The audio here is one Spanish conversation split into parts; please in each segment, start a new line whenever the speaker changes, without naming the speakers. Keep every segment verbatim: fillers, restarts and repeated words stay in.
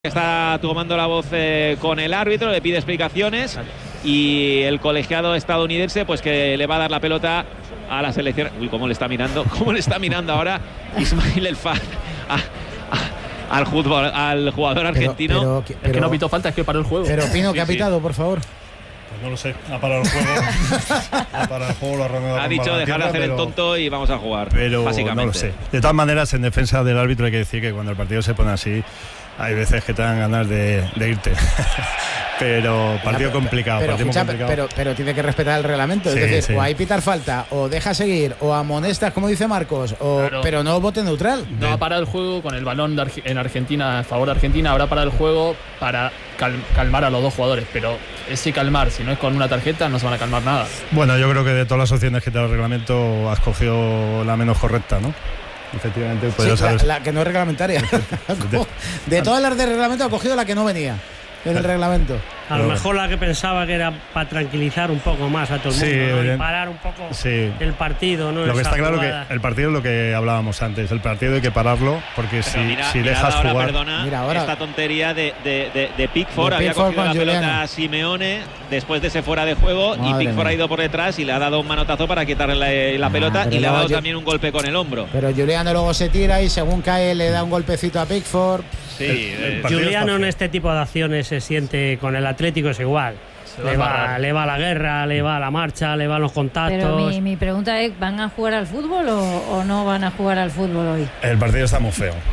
Está tomando la voz eh, con el árbitro, le pide explicaciones y el colegiado estadounidense pues que le va a dar la pelota a la selección. Uy, cómo le está mirando, cómo le está mirando ahora Ismail El Fahd a, a, al, fútbol, al jugador argentino.
Pero, pero, pero,
es que no pitó falta, es que paró el juego.
Pero Pino,
sí,
¿qué ha pitado, sí. por favor?
Pues no lo sé, ha parado el juego. ha parado el juego, lo ha arrancado.
Ha dicho dejar de hacer pero, el tonto y vamos a jugar.
Pero
básicamente.
No lo sé. De todas maneras, en defensa del árbitro hay que decir que cuando el partido se pone así, hay veces que te dan ganas de, de irte. pero partido
pero,
complicado.
Pero,
partido
escucha,
complicado.
Pero, pero tiene que respetar el reglamento. Sí, es decir, sí. o hay pitar falta, o deja seguir, o amonestas, como dice Marcos, o, claro. pero no bote neutral.
No ha parado el juego con el balón de Arge- en Argentina, a favor de Argentina. Habrá parado el juego para cal- calmar a los dos jugadores. Pero ese calmar, si no es con una tarjeta, no se van a calmar nada.
Bueno, yo creo que de todas las opciones que te da el reglamento, has cogido la menos correcta, ¿no? Efectivamente, pues
sí, la, la que no es reglamentaria. De todas las de reglamento ha cogido la que no venía en el reglamento.
A lo mejor la que pensaba que era para tranquilizar un poco más a todo el mundo, sí, ¿no? Y parar un poco sí. el partido, ¿no?
Lo que
Esa
está claro
jugada.
que el partido es lo que hablábamos antes. El partido hay que pararlo porque Pero si,
mira,
si
mira
dejas
ahora,
jugar.
Perdona,
mira ahora.
Esta tontería de, de, de, de Pickford.
De
había
Pickford
cogido la
Juliano.
pelota a Simeone después de ese fuera de juego. Madre y Pickford mía. ha ido por detrás y le ha dado un manotazo para quitarle la, la pelota. Ah, y le ha dado yo... también un golpe con el hombro.
Pero Juliano luego se tira y según cae le da un golpecito a Pickford.
Sí,
el, el Juliano en este tipo de acciones se siente con el Atlético es igual. Le va, le va a la guerra, le va a la marcha, le van los contactos.
Pero mi, mi pregunta es, ¿van a jugar al fútbol o, o no van a jugar al fútbol hoy?
El partido está muy feo.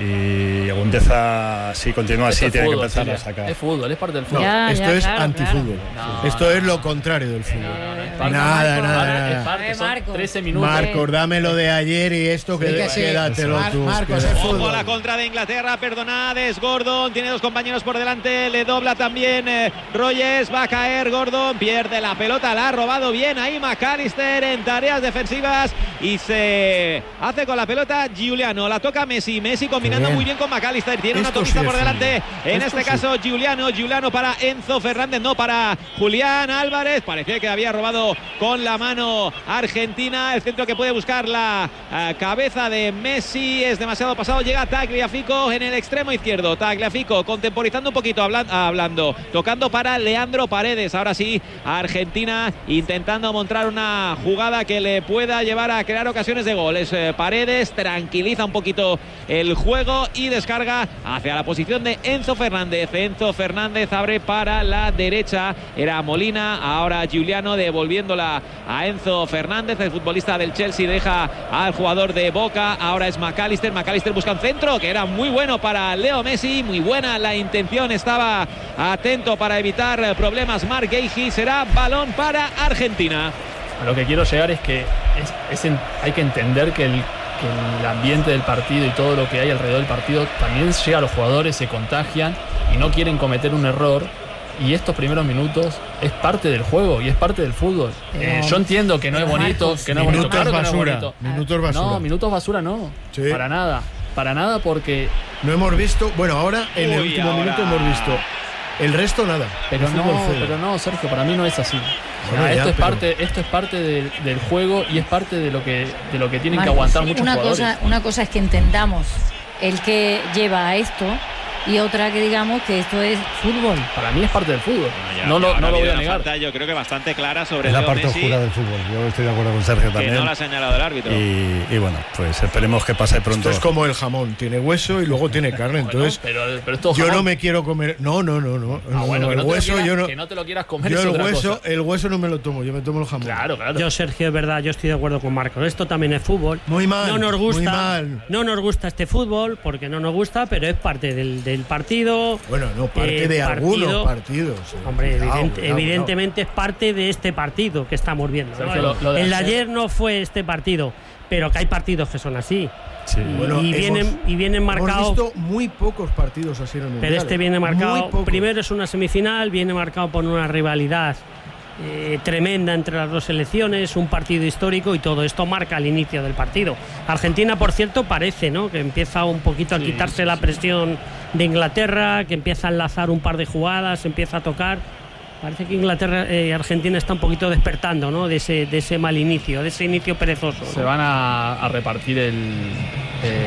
Y empieza, si continúa así, tiene
fútbol,
que empezar
sí,
a sacar.
Es fútbol, es parte del fútbol.
No,
ya,
esto
ya,
es
claro,
antifútbol.
Claro.
No, esto no, es lo contrario del fútbol.
No, no, no,
no, nada,
Marco,
nada,
nada.
nada.
Parte, son
Marco.
trece minutos.
Marcos, dame lo de ayer y esto que,
sí,
que
sí.
quédatelo
Mar-
tú.
Marcos,
que...
es fútbol.
Ojo a la contra de Inglaterra, perdonad, es Gordon, tiene dos compañeros por delante, le dobla también eh, Rogers, va a caer Gordon, pierde la pelota, la ha robado bien ahí McAllister en tareas defensivas y se hace con la pelota Giuliano, la toca Messi, Messi combinando bien. muy bien con McAllister, tiene
Esto
una topista
sí
por delante, en
Esto
este
sí.
caso Giuliano, Giuliano para Enzo Fernández, no para Julián Álvarez, parecía que había robado con la mano Argentina, el centro que puede buscar la uh, cabeza de Messi, es demasiado pasado, llega Tagliafico en el extremo izquierdo, Tagliafico contemporizando un poquito, hablando, hablando tocando para Leandro Paredes, ahora sí, Argentina intentando montar una jugada que le pueda llevar a crear ocasiones de goles, eh, Paredes tranquiliza un poquito el juego y descarga hacia la posición de Enzo Fernández, Enzo Fernández abre para la derecha, era Molina, ahora Giuliano devolviéndola a Enzo Fernández, el futbolista del Chelsea deja al jugador de Boca, ahora es McAllister, McAllister busca un centro que era muy bueno para Leo Messi, muy buena la intención, estaba atento para evitar problemas Marc Guehi, será balón para Argentina.
A lo que quiero llegar es que es, es en, hay que entender que el, que el ambiente del partido y todo lo que hay alrededor del partido también llega a los jugadores, se contagian y no quieren cometer un error. Y estos primeros minutos es parte del juego y es parte del fútbol. Eh, yo entiendo que no es bonito, que no es bonito, claro que no es bonito.
Minutos basura.
No, minutos basura no.
Sí.
Para nada. Para nada porque.
No hemos visto. Bueno, ahora en
Uy,
el último
ahora...
minuto hemos visto. El resto nada.
Pero
el
no,
cero.
pero no, Sergio, para mí no es así.
Bueno,
o sea,
ya,
esto es
pero...
parte, esto es parte de, del juego y es parte de lo que, de lo que tienen
Marcos,
que aguantar muchos
una
jugadores.
cosa, una cosa es que entendamos el que lleva a esto y otra que digamos que esto es fútbol.
Para mí es parte del fútbol.
Bueno, ya,
no lo, no lo voy a negar.
Falta, yo creo que bastante clara sobre
Es la
Leo
parte
Messi,
oscura del fútbol. Yo estoy de acuerdo con Sergio
que
también.
no la ha señalado el árbitro.
Y, y bueno, pues esperemos que pase pronto.
Esto es como el jamón, tiene hueso y luego tiene carne.
Bueno,
Entonces,
pero, pero esto
yo
jamón,
no me quiero comer. No, no, no, no.
Ah,
no,
bueno,
no,
que
el
no te lo
hueso
quieras-
yo no.
que no te lo quieras comer.
Yo
es
el
otra
hueso,
cosa.
el hueso no me lo tomo, yo me tomo el jamón.
Claro, claro.
Yo, Sergio, es verdad, yo estoy de acuerdo con Marcos. Esto también es fútbol.
Muy mal,
No nos gusta,
muy mal.
no nos gusta este fútbol porque no nos gusta, pero es parte del, del partido.
Bueno, no, parte
Eh,
de
partido-
algunos partidos. sí.
Hombre,
Cuidado,
evidente-
cuidado,
evidentemente es parte de este partido que estamos viendo, ¿no?
Sergio, lo- lo de
El de
ayer-
ayer no fue este partido, pero que hay partidos que son así.
Sí.
Y,
Bueno,
y
hemos-
vienen, y vienen marcados.
Hemos visto muy pocos partidos así en el mundial.
Pero este viene
Muy
marcado,
pocos.
primero es una semifinal, viene marcado por una rivalidad eh, tremenda entre las dos selecciones, un partido histórico y todo esto marca el inicio del partido. Argentina, por cierto, parece, ¿no?, que empieza un poquito a
Sí,
quitarse
sí,
la
sí.
presión de Inglaterra, que empieza a enlazar un par de jugadas, empieza a tocar. Parece que Inglaterra, eh, Argentina está un poquito despertando, ¿no?, de ese, de ese mal inicio, de ese inicio perezoso, ¿no?
Se van a, a repartir el, eh,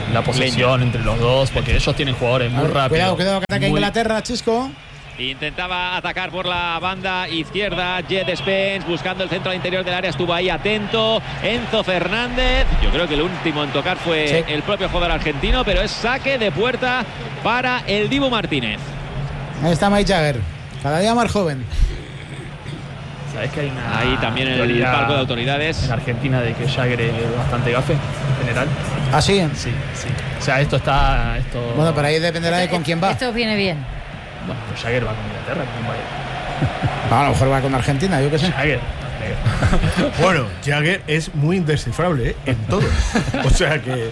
la posesión
Leña.
entre los dos, porque ellos tienen jugadores muy rápidos.
Cuidado, cuidado, que ataca
muy...
Inglaterra, Chisco.
Intentaba atacar por la banda izquierda Jet Spence, buscando el centro al interior del área, estuvo ahí atento Enzo Fernández. Yo creo que el último en tocar fue sí. el propio jugador argentino, pero es saque de puerta para el Dibu Martínez.
Ahí está Mike Jagger, cada día más joven.
¿Sabes que hay una
ahí también el palco de autoridades
en Argentina de que Jagger es bastante gafe en general?
¿Ah, sí?
Sí, sí. O sea, esto está... Esto...
Bueno, pero ahí dependerá de con quién va.
Esto viene bien.
Bueno, pero Jagger va con Inglaterra, ¿cómo va?
No, a lo mejor va con Argentina, yo qué sé.
Jagger.
Bueno, Jagger es muy indescifrable, ¿eh? En todo. O sea que...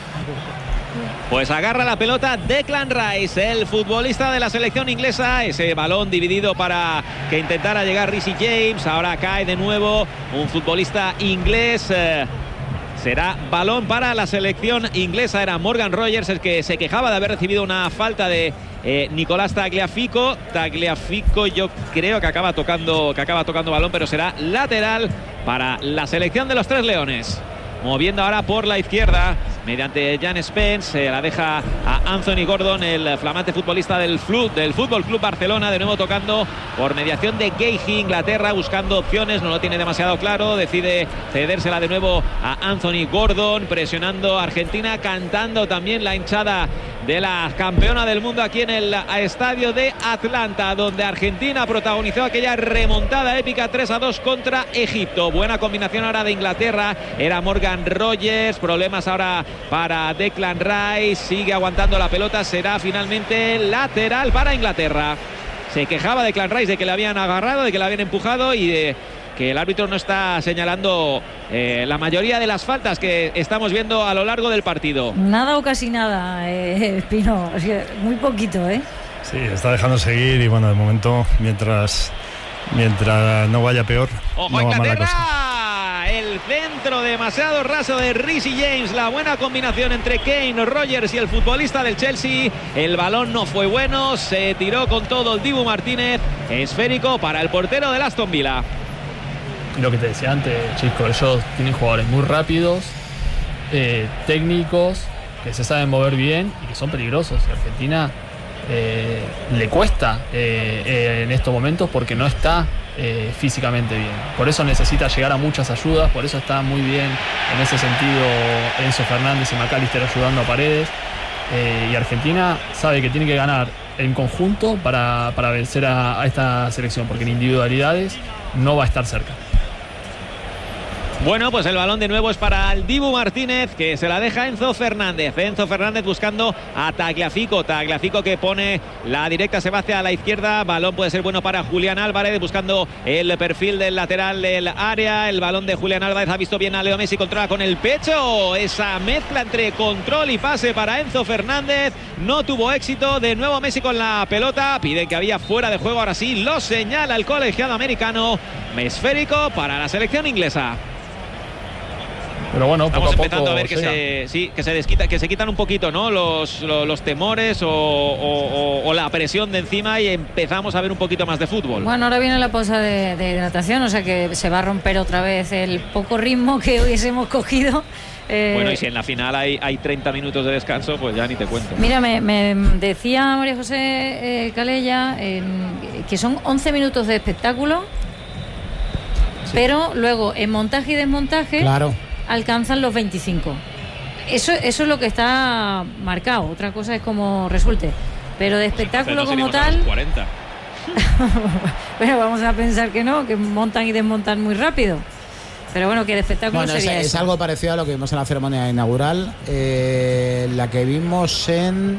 Pues agarra la pelota Declan Rice, el futbolista de la selección inglesa. Ese balón dividido para que intentara llegar Reece James. Ahora cae de nuevo un futbolista inglés. Eh, será balón para la selección inglesa. Era Morgan Rogers el que se quejaba de haber recibido una falta de eh, Nicolás Tagliafico. Tagliafico yo creo que acaba tocando, que acaba tocando balón, pero será lateral para la selección de los Tres Leones. Moviendo ahora por la izquierda mediante Jan Spence, se la deja a Anthony Gordon, el flamante futbolista del, Flu, del Fútbol Club Barcelona, de nuevo tocando por mediación de Gahey. Inglaterra buscando opciones, no lo tiene demasiado claro, decide cedérsela de nuevo a Anthony Gordon, presionando a Argentina, cantando también la hinchada de la campeona del mundo aquí en el estadio de Atlanta, donde Argentina protagonizó aquella remontada épica tres a dos contra Egipto. Buena combinación ahora de Inglaterra, era Morgan Rogers, problemas ahora para Declan Rice, sigue aguantando la pelota, será finalmente lateral para Inglaterra. Se quejaba Declan Rice de que le habían agarrado, de que le habían empujado y de que el árbitro no está señalando eh, la mayoría de las faltas que estamos viendo a lo largo del partido.
Nada o casi nada, eh, Espino, o sea, muy poquito, ¿eh?
Sí, está dejando seguir y bueno, de momento, mientras mientras no vaya peor,
¡ojo,
no va mala cosa!
El centro demasiado raso de Reece James, la buena combinación entre Kane, Rogers y el futbolista del Chelsea. El balón no fue bueno, se tiró con todo el Dibu Martínez, esférico para el portero del Aston Villa.
Lo que te decía antes, Chisco, ellos tienen jugadores muy rápidos, eh, técnicos, que se saben mover bien y que son peligrosos. Y Argentina eh, le cuesta eh, eh, en estos momentos porque no está eh, físicamente bien. Por eso necesita llegar a muchas ayudas, por eso está muy bien en ese sentido Enzo Fernández y McAllister ayudando a Paredes. Eh, y Argentina sabe que tiene que ganar en conjunto para, para vencer a, a esta selección, porque en individualidades no va a estar cerca.
Bueno, pues el balón de nuevo es para el Dibu Martínez, que se la deja Enzo Fernández. Enzo Fernández buscando a Tagliafico. Tagliafico que pone la directa, se va hacia la izquierda. Balón puede ser bueno para Julián Álvarez, buscando el perfil del lateral del área. El balón de Julián Álvarez ha visto bien a Leo Messi, controla con el pecho. Esa mezcla entre control y pase para Enzo Fernández no tuvo éxito. De nuevo Messi con la pelota. Piden que había fuera de juego, ahora sí lo señala el colegiado americano. Esférico para la selección inglesa.
Pero bueno,
estamos
poco a
empezando
poco
a ver que se, sí, que se desquita, que se quitan un poquito, ¿no? Los, los, los temores o, o, o la presión de encima y empezamos a ver un poquito más de fútbol.
Bueno, ahora viene la pausa de, de hidratación, o sea que se va a romper otra vez el poco ritmo que hubiésemos cogido.
Eh, bueno, y si en la final hay, hay treinta minutos de descanso, pues ya ni te cuento.
Mira, me, me decía María José eh, Calella eh, que son once minutos de espectáculo, sí. Pero luego en montaje y desmontaje, claro, alcanzan los veinticinco. Eso, eso es lo que está marcado. Otra cosa es cómo resulte. Pero de espectáculo como tal.
cuarenta.
Bueno, vamos a pensar que no, que montan y desmontan muy rápido. Pero bueno, que de espectáculo
bueno,
sería
es,
eso.
Es algo parecido a lo que vimos en la ceremonia inaugural, eh, la que vimos en.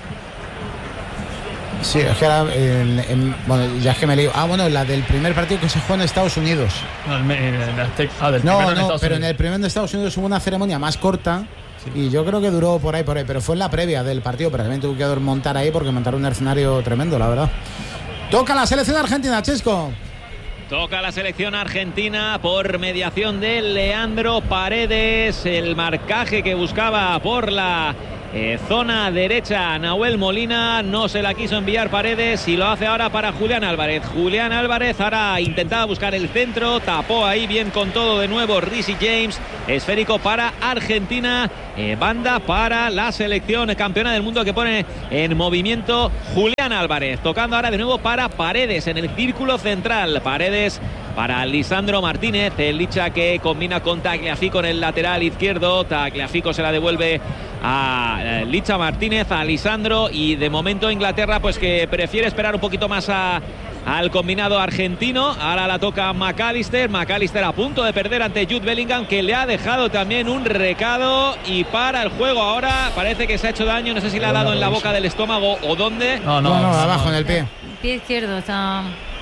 Sí, es que era en, en, bueno, ya es que me lío. Ah, bueno, la del primer partido que se jugó en Estados Unidos.
No, el, el, el, ah, del
no,
no,
en
pero
Unidos. En el primer de Estados Unidos hubo una ceremonia más corta, sí. Y yo creo que duró por ahí, por ahí, pero fue en la previa del partido, pero también tuvo que montar ahí porque montaron un escenario tremendo, la verdad. Toca la selección argentina, Chesco.
Toca la selección argentina por mediación de Leandro Paredes. El marcaje que buscaba por la Eh, zona derecha, Nahuel Molina, no se la quiso enviar Paredes y lo hace ahora para Julián Álvarez. Julián Álvarez ahora intentaba buscar el centro, tapó ahí bien con todo de nuevo Reece James. Esférico para Argentina, eh, banda para la selección campeona del mundo que pone en movimiento Julián Álvarez. Tocando ahora de nuevo para Paredes en el círculo central. Paredes para Lisandro Martínez, el Licha que combina con Tagliafico en el lateral izquierdo. Tagliafico se la devuelve a Licha Martínez, a Lisandro, y de momento Inglaterra pues que prefiere esperar un poquito más a, al combinado argentino. Ahora la toca McAllister, McAllister a punto de perder ante Jude Bellingham, que le ha dejado también un recado y para el juego ahora. Parece que se ha hecho daño, no sé si le ha dado en la boca del estómago o dónde.
No, no, no, no abajo en el pie.
El pie izquierdo está...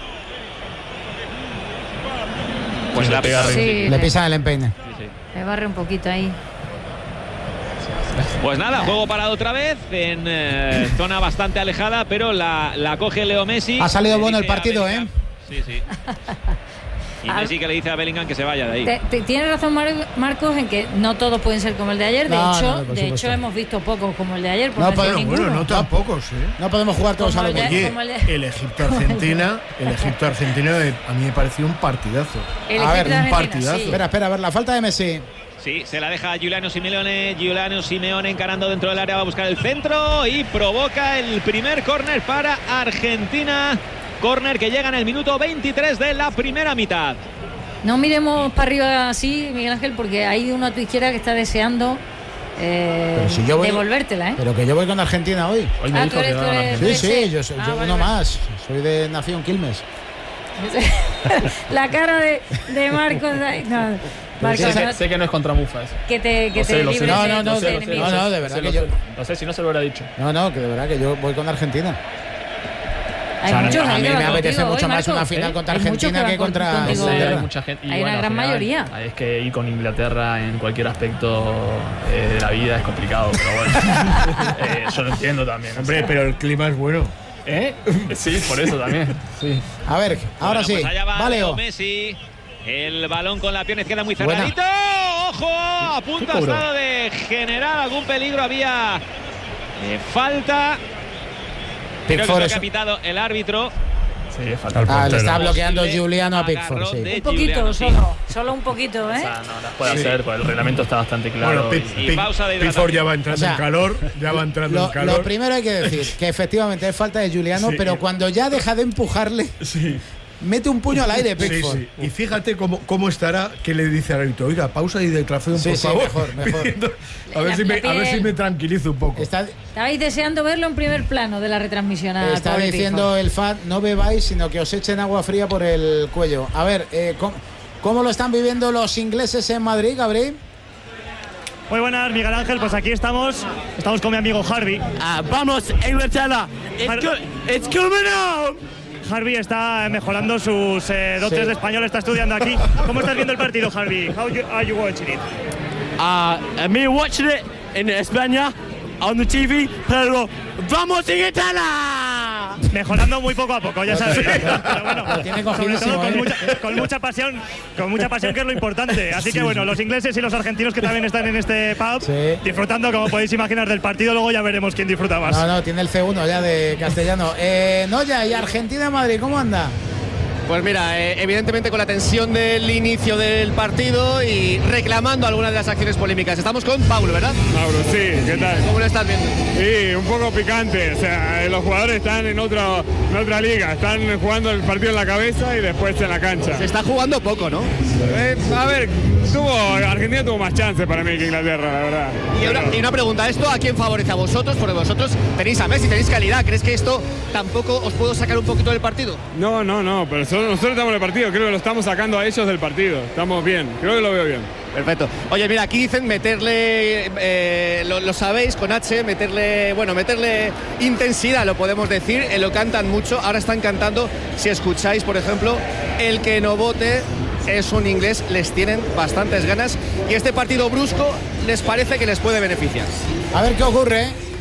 Pues la pega,
sí,
le pisa el empeine.
Sí, sí. Le barre un poquito ahí.
Pues nada, juego parado otra vez en eh, zona bastante alejada, pero la, la coge Leo Messi.
Ha salido bueno el partido, ¿eh?
Sí, sí. Y Messi que le dice a Bellingham que se vaya de ahí.
Te, te, tienes razón, Mar Marcos, en que no todos pueden ser como el de ayer. De
no,
hecho,
no,
de hecho hemos visto pocos como el de ayer. Por
no,
no
pero
bueno, no tampoco, sí.
No podemos jugar todos
como
a lo
el de,
mismo.
el de,
El Egipto-Argentina, el Egipto-Argentina a mí me pareció un partidazo.
El
a ver,
un partidazo.
Sí.
Espera, espera, a ver, la falta de Messi.
Sí, se la deja Giuliano Simeone. Giuliano Simeone encarando dentro del área, va a buscar el centro y provoca el primer córner para Argentina. Córner que llega en el minuto veintitrés de la primera mitad.
No miremos para arriba así, Miguel Ángel, porque hay uno a tu izquierda que está deseando eh,
si yo voy, devolvértela,
¿eh?
Pero que yo voy con Argentina hoy.
Hoy me
ah,
dijo
tú eres,
que
tú eres,
sí,
eres,
sí, yo soy
ah,
yo
vale,
uno
vale.
más. Soy de Nación Quilmes.
La cara de, de Marcos. No, Marcos
sé,
no,
sé que no es contra Mufa eso.
que te, que
Lo
te
sé, lo sé.
libres
No,
de
no, no,
tus
no,
enemigos.
no, no, de verdad
sé,
que
lo
yo.
sé. No sé si no se lo hubiera dicho.
No, no, que de verdad que yo voy con Argentina.
Hay
O sea,
muchos
a
ahí
mí
que
me
van
apetece
contigo
mucho
hoy,
más una
Marcos.
final
¿Eh?
contra
Hay muchos
Argentina
que
que
van
contra
contigo.
Sí, hay
Inglaterra.
mucha gente. Y
Hay
bueno,
una
al
gran
final,
mayoría.
Es que ir con Inglaterra en cualquier aspecto eh, de la vida es complicado, pero bueno. eh, yo lo entiendo también.
Hombre,
o sea,
pero el clima es bueno.
¿Eh? Sí, por eso también. Sí.
A ver, ahora
Bueno,
sí.
pues allá va
Vale,
Leo
oh.
Messi. El balón con la pierna izquierda muy
Buena.
cerradito. ¡Ojo! A punto ha estado de generar algún peligro. Había eh, falta. Creo que
Pickford
lo
es-
que ha pitado el árbitro.
Sí, es falta.
Al
Ah, le
portero.
está bloqueando
Posible
Giuliano a Pickford,
agarrón
sí.
de
Un poquito,
Giuliano, sí.
solo. Solo un poquito,
O
¿eh?
sea, no las puede
Sí.
hacer, porque el reglamento está bastante claro.
Bueno, Pick-
y
Pick-
pausa de
Pickford ya
hidratación.
va entrando
O sea,
en calor, ya va entrando
Lo,
en calor.
lo primero hay que decir que efectivamente es falta de Giuliano,
Sí.
pero cuando ya deja de empujarle,
Sí.
mete un puño al aire
Sí,
Pickford.
sí. Y fíjate cómo, cómo estará, que le dice al árbitro, oiga, pausa y declaración,
Sí,
por
sí,
favor.
mejor, mejor.
Pidiendo- a, ver
La-
si me,
la
a ver
piel.
si me tranquilizo un poco.
Está,
Estabais deseando verlo en primer plano de la retransmisión. al
está
pobre
diciendo el F A T, no bebáis, sino que os echen agua fría por el cuello. A ver, eh, ¿cómo, cómo lo están viviendo los ingleses en Madrid, Gabriel?
Muy buenas, Miguel Ángel. Pues aquí estamos. Estamos con mi amigo Harvey.
Ah, vamos, Inglaterra. It's,
Har-
go- it's coming home.
Harvey está mejorando sus eh, dotes
Sí.
de español, está estudiando aquí. ¿Cómo estás viendo el partido, Harvey? How you, are you watching it?
Uh, me watching it in España on the T V, pero vamos Inglaterra.
Mejorando muy poco a poco, ya sabes. Pero bueno,
Lo tiene
sobre todo
cogidísimo,
con
¿eh?
mucha, con mucha pasión, con mucha pasión, que es lo importante. Así que bueno, los ingleses y los argentinos que también están en este pub,
Sí.
disfrutando, como podéis imaginar, del partido. Luego ya veremos quién disfruta más.
No, no, tiene el C uno ya de castellano. Eh, Noya, ¿y Argentina-Madrid cómo anda?
Pues mira, eh, evidentemente con la tensión del inicio del partido y reclamando algunas de las acciones polémicas. Estamos con Paulo, ¿verdad?
Mauro, sí, ¿qué tal?
¿Cómo lo estás viendo?
Sí, un poco picante, o sea, los jugadores están en, otro, en otra liga, están jugando el partido en la cabeza y después en la cancha.
Se está jugando poco, ¿no?
Eh, a ver, tuvo, Argentina tuvo más chances para mí que Inglaterra, la verdad.
Y una, y una pregunta, ¿esto a quién favorece? ¿A vosotros? Porque vosotros tenéis a Messi, tenéis calidad. ¿Crees que esto tampoco os puedo sacar un poquito del partido?
No, no, no, pero nosotros, nosotros estamos en el partido, creo que lo estamos sacando a ellos del partido, estamos bien, creo que lo veo bien.
Perfecto. Oye, mira, aquí dicen meterle, eh, lo, lo sabéis, con H, meterle, bueno, meterle intensidad, lo podemos decir, eh, lo cantan mucho, ahora están cantando, si escucháis, por ejemplo, el que no vote es un inglés, les tienen bastantes ganas y este partido brusco les parece que les puede beneficiar.
A ver qué ocurre.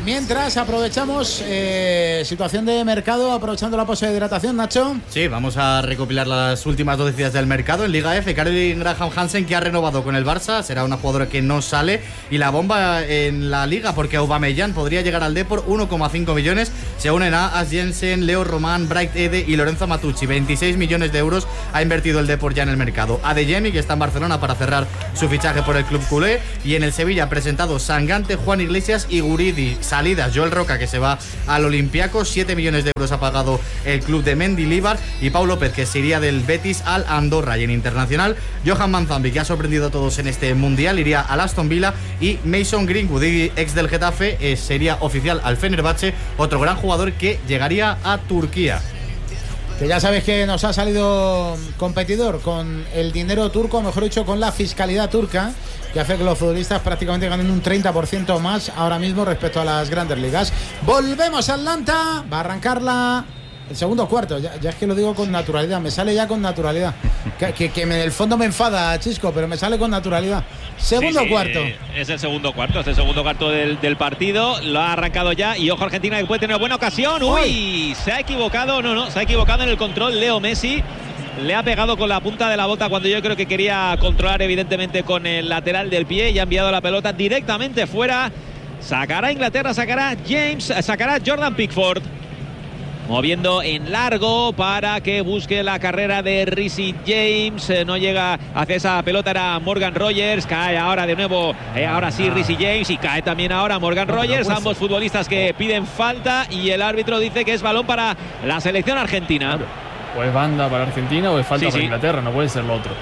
mientras aprovechamos eh, situación de mercado, aprovechando la pausa de hidratación, Nacho.
Sí, vamos a recopilar las últimas noticias del mercado. En Liga F, Caroline Graham Hansen, que ha renovado con el Barça, será una jugadora que no sale. Y la bomba en la Liga, porque Aubameyang podría llegar al Depor, uno coma cinco millones. Se unen a As Jensen, Leo Román, Bright Ede y Lorenzo Matucci. veintiséis millones de euros ha invertido el Depor ya en el mercado. Adeyemi, que está en Barcelona para cerrar su fichaje por el club culé. Y en el Sevilla, presentado Sangante, Juan Iglesias y Guridi. Salidas, Joel Roca, que se va al Olympiacos, siete millones de euros ha pagado el club de Mendilibar. Y Pau López, que se iría del Betis al Andorra. Y en internacional, Johan Manzambi, que ha sorprendido a todos en este mundial, iría al Aston Villa. Y Mason Greenwood, ex del Getafe, eh, sería oficial al Fenerbahce, otro gran jugador que llegaría a Turquía.
Que ya sabes que nos ha salido competidor con el dinero turco, mejor dicho, con la fiscalidad turca, que hace que los futbolistas prácticamente ganen un treinta por ciento más ahora mismo respecto a las grandes ligas. Volvemos a Atlanta, va a arrancarla el segundo cuarto, ya, ya es que lo digo con naturalidad, me sale ya con naturalidad. Que, que, que en el fondo me enfada, Chisco, pero me sale con naturalidad. Segundo
sí, sí,
cuarto.
Eh, es el segundo cuarto, es el segundo cuarto del, del partido. Lo ha arrancado ya y ojo Argentina, que puede tener buena ocasión. Uy, Uy, se ha equivocado, no, no, se ha equivocado en el control Leo Messi. Le ha pegado con la punta de la bota cuando yo creo que quería controlar evidentemente con el lateral del pie y ha enviado la pelota directamente fuera. Sacará Inglaterra, sacará James, sacará Jordan Pickford. Moviendo en largo para que busque la carrera de Reece James. Eh, no llega hacia esa pelota, era Morgan Rogers. Cae ahora de nuevo, eh, ahora sí Reece James. Y cae también ahora Morgan Rogers. Ambos futbolistas que piden falta. Y el árbitro dice que es balón para la selección argentina.
O es banda para Argentina o es falta
sí,
para
sí.
Inglaterra. No puede ser lo otro.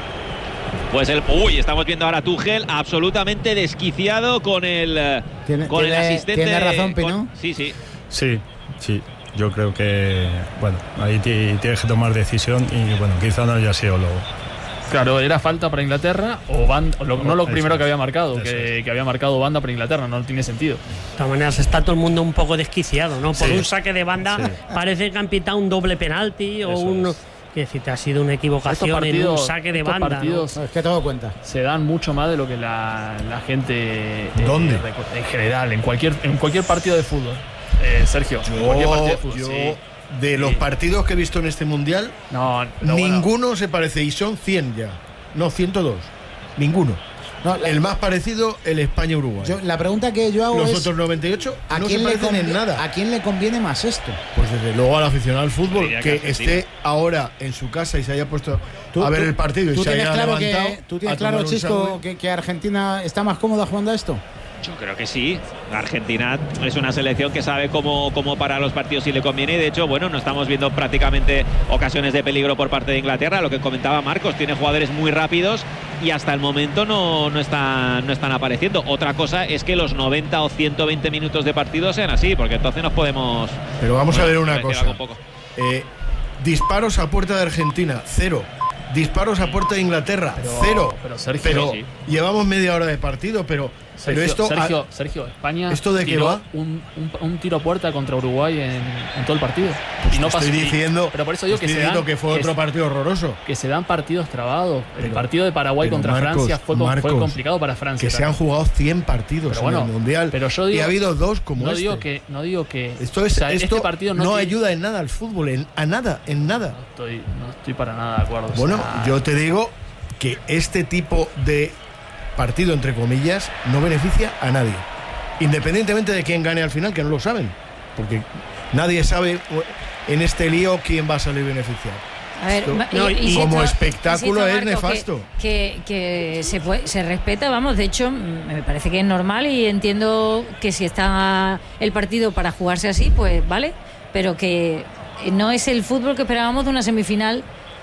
Pues el. Uy, estamos viendo ahora a Tuchel absolutamente desquiciado con el,
¿Tiene,
con
tiene,
el asistente.
Tiene razón, Pino.
Con, sí, sí.
Sí, sí. Yo creo que, bueno, ahí tienes que tomar decisión y, bueno, quizá no haya sido lo...
Claro, era falta para Inglaterra o banda, o lo, no lo primero que había marcado, que, que había marcado banda para Inglaterra, no tiene sentido.
De todas maneras, está todo el mundo un poco desquiciado, ¿no? Por
Sí.
un saque de banda
Sí.
parece que han pitado un doble penalti o
Eso
un...
es.
Que decir, te ha sido una equivocación
Partidos,
en un saque de
estos
banda.
partidos,
¿no?
Es que todo cuenta.
Se dan mucho más de lo que la, la gente...
¿Dónde?
Eh, en general, en cualquier, en cualquier partido de fútbol. Eh, Sergio, en cualquier partido de fútbol.
Yo,
sí.
de
Sí.
los partidos que he visto en este mundial,
no, no,
ninguno
bueno.
se parece, y son cien ya. No, ciento dos. Ninguno.
No, la,
el más parecido, el España-Uruguay.
Yo, la pregunta que yo hago
Los
es...
otros noventa y ocho
¿a
no
quién
se
le
parecen en
convi-
nada.
¿A quién le conviene más esto?
Pues desde luego al aficionado al fútbol,
Diría
que
que
esté
sí.
ahora en su casa y se haya puesto
Tú-
a ver
tú-
el partido y
¿Tú
se
tienes
haya
claro
levantado
que, ¿tú tienes
a
claro,
tomar un
Chisco,
sándwich?
que, que Argentina está más cómoda jugando a esto?
Yo creo que sí. Argentina es una selección que sabe cómo, cómo parar los partidos si le conviene. Y de hecho, bueno, no estamos viendo prácticamente ocasiones de peligro por parte de Inglaterra. Lo que comentaba Marcos, tiene jugadores muy rápidos y hasta el momento no, no, están, no están apareciendo. Otra cosa es que los noventa o ciento veinte minutos de partido sean así, porque entonces nos podemos...
Pero vamos
bueno,
a ver una
decir
cosa.
algo un poco.
Eh, disparos a puerta de Argentina, cero. Disparos a puerta de Inglaterra,
Pero-
cero.
pero Sergio,
Pero
sí.
llevamos media hora de partido, pero,
Sergio,
pero esto.
Sergio, Sergio, España
¿esto de qué
tiró
va?
Un, un, un tiro a puerta contra Uruguay en, en todo el partido.
Pues
y no
te estoy
pasó-
diciendo,
pero por eso digo
estoy
que se
diciendo
dan,
que fue
que
otro
se-
partido horroroso.
que se dan partidos trabados. El
Pero-
partido de Paraguay
pero
contra
Marcos,
Francia fue, con-
Marcos,
fue complicado para Francia.
Que se han
también.
jugado cien partidos
Pero bueno,
en el Mundial.
pero yo digo-
y ha habido dos como
no
este.
digo que no digo que
Esto, es,
o sea,
esto
este partido no,
no
tiene-
ayuda en nada al fútbol, en, a nada, en nada.
no estoy no estoy para nada de acuerdo.
Bueno,
O sea,
yo te digo que este tipo de partido, entre comillas, no beneficia a nadie. Independientemente de quién gane al final, que no lo saben. Porque nadie sabe en este lío quién va a salir beneficiado.
A ver,
Esto,
ma-
no,
y- y
como
si esto-
espectáculo
si esto,
es
Marco,
nefasto.
Que, que, que se, puede- se respeta, vamos, de hecho, mm, me parece que es normal y entiendo que si está el partido para jugarse así, pues vale, pero que no es el fútbol que esperábamos de una semifinal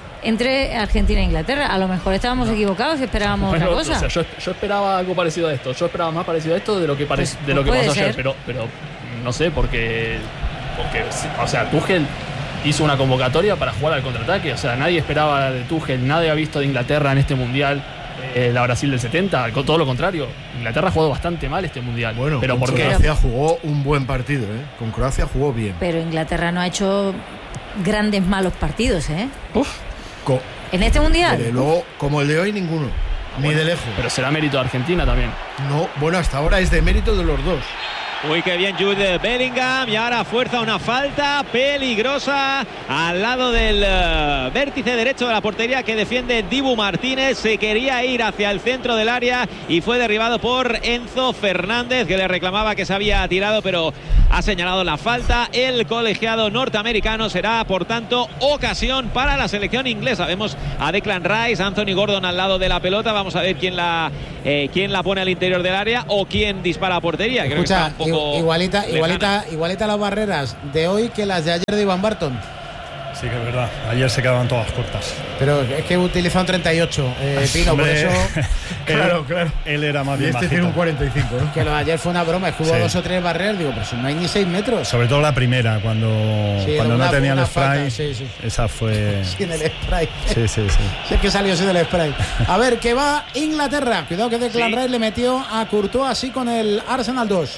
entre Argentina e Inglaterra. A lo mejor estábamos equivocados y esperábamos
bueno,
otra cosa.
o sea, yo, yo esperaba algo parecido a esto. Yo esperaba más parecido a esto de lo que, pare-
Pues-
de lo que
pues
pasó
puede
ayer.
ser.
Pero, pero no sé, porque, porque. O sea, Tuchel hizo una convocatoria para jugar al contraataque. O sea, nadie esperaba de Tuchel, nadie ha visto de Inglaterra en este mundial. Eh, la Brasil del setenta, con todo lo contrario. Inglaterra ha jugado bastante mal este mundial.
Bueno,
pero
con
¿por qué?
Croacia jugó un buen partido, ¿eh? Con Croacia jugó bien.
Pero Inglaterra no ha hecho grandes malos partidos, ¿eh?
Uf,
Co-
En este mundial.
Desde luego, como el de hoy, ninguno. Ni
bueno,
de lejos.
pero será mérito de Argentina también.
No, bueno, hasta ahora es de mérito de los dos.
Uy, qué bien Jude Bellingham, y ahora fuerza una falta peligrosa al lado del uh, vértice derecho de la portería que defiende Dibu Martínez. Se quería ir hacia el centro del área y fue derribado por Enzo Fernández, que le reclamaba que se había tirado, pero ha señalado la falta. El colegiado norteamericano. Será, por tanto, ocasión para la selección inglesa. Vemos a Declan Rice, Anthony Gordon al lado de la pelota. Vamos a ver quién la, eh, quién la pone al interior del área o quién dispara a portería. Creo
Escucha,
que está un poco
igualita, igualita, igualita las barreras de hoy que las de ayer de Ivan Barton.
Sí, que es verdad. Ayer se quedaban todas cortas.
Pero es que utilizaron treinta y ocho, eh, Pino, por eso.
Claro, claro.
Él era más
y
bien
este
bajito.
tiene un cuarenta y cinco, ¿no?
Que lo de ayer fue una broma, es que hubo
Sí.
dos o tres barreras, digo, pero si no hay ni seis metros.
Sobre todo la primera, cuando,
Sí,
cuando
una-
no tenía
una
el spray.
falta, sí, sí.
Esa fue.
Sin el spray.
Sí, sí, sí.
Si es que salió así del spray. A ver, que va Inglaterra. Cuidado que Declan
Sí.
Rice le metió a Courtois así con el Arsenal dos.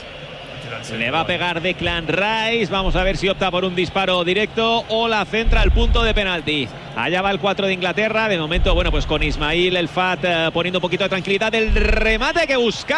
Le va a pegar Declan Rice. Vamos a ver si opta por un disparo directo o la centra al punto de penalti. Allá va el cuatro de Inglaterra. De momento, bueno, pues con Ismail El Fat eh, poniendo un poquito de tranquilidad. El remate que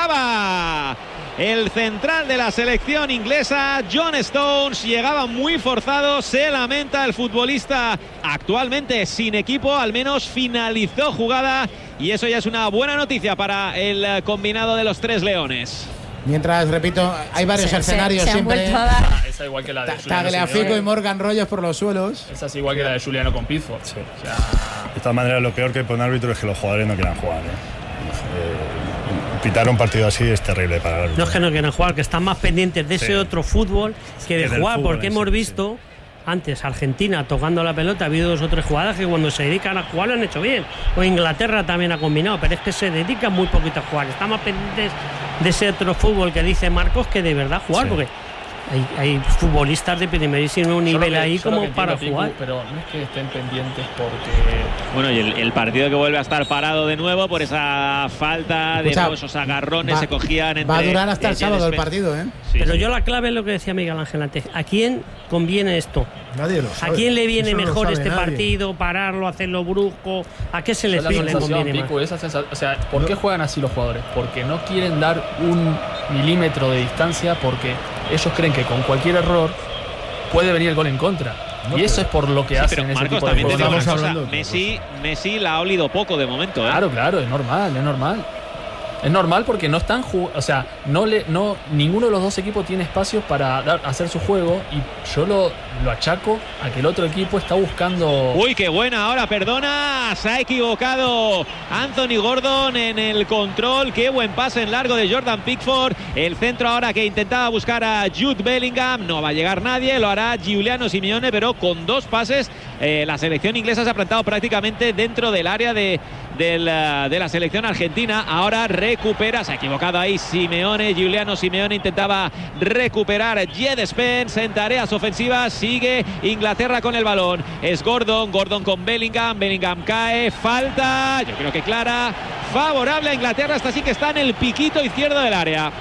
buscaba el central de la selección inglesa, John Stones, llegaba muy forzado. Se lamenta el futbolista, actualmente sin equipo. Al menos finalizó jugada. Y eso ya es una buena noticia para el eh, combinado de los Tres Leones.
Mientras, repito, hay varios
Se- se-
escenarios
se han
siempre.
vuelto a dar.
Ah, esa igual que la de Juliano
Tagliafico y
Simeone.
Morgan Rogers por los suelos.
Esa es igual que la de Juliano con Pickford.
Sí.
O sea,
De todas maneras, lo peor que pone árbitro es que los jugadores no quieran jugar. ¿eh? Eh, pitar un partido así es terrible para el árbitro.
No es que no quieran jugar, que están más pendientes de ese
Sí.
otro fútbol que de
Que del
jugar,
fútbol
porque
en
hemos
sí,
visto antes Argentina tocando la pelota, ha habido dos o tres jugadas que cuando se dedican a jugar lo han hecho bien. O Inglaterra también ha combinado, pero es que se dedican muy poquito a jugar. Están más pendientes de ese otro fútbol que dice Marcos que de verdad jugar,
Sí.
porque hay, hay futbolistas de primerísimo nivel
Solo que-
ahí
solo
como
que
para
entiendo,
jugar.
Picu, pero no es que estén pendientes porque
Bueno, y el, el partido que vuelve a estar parado de nuevo por esa falta de
Escucha,
nuevo, esos agarrones
va-
se cogían entre.
Va a durar hasta el
eh,
sábado el
Jed
partido, ¿eh?
Sí,
Pero
sí.
yo la clave es lo que decía Miguel Ángel antes. ¿A quién conviene esto?
Nadie lo
¿A
sabe.
quién le viene
Eso no lo
mejor
sabe
este
nadie.
partido? Pararlo, hacerlo brusco. ¿A qué
esa es la
selección le
sensación,
conviene más?
Picu, esa sensación. O sea, ¿por qué juegan así los jugadores? Porque no quieren dar un milímetro de distancia, porque ellos creen que con cualquier error puede venir el gol en contra. Y eso es por lo que
Sí,
hacen
pero
ese
Marcos,
tipo de
también te
juegos.
digo una
Estamos
cosa,
hablando de otra
Messi, Messi la ha olido poco de momento, ¿eh?
Claro, claro, es normal, es normal. Es normal porque no están jugando, o sea, no le, no, ninguno de los dos equipos tiene espacios para dar, hacer su juego, y yo lo, lo achaco a que el otro equipo está buscando.
Uy, qué buena ahora, perdona, se ha equivocado Anthony Gordon en el control. Qué buen pase en largo de Jordan Pickford. El centro ahora que intentaba buscar a Jude Bellingham, no va a llegar nadie, lo hará Giuliano Simeone, pero con dos pases eh, la selección inglesa se ha plantado prácticamente dentro del área de, del, uh, de la selección argentina. Ahora recupera, se ha equivocado ahí Simeone, Giuliano Simeone intentaba recuperar Jed Spence en tareas ofensivas. Sigue Inglaterra con el balón, es Gordon, Gordon con Bellingham, Bellingham cae, falta, yo creo que clara, favorable a Inglaterra, hasta así que está en el piquito izquierdo del área.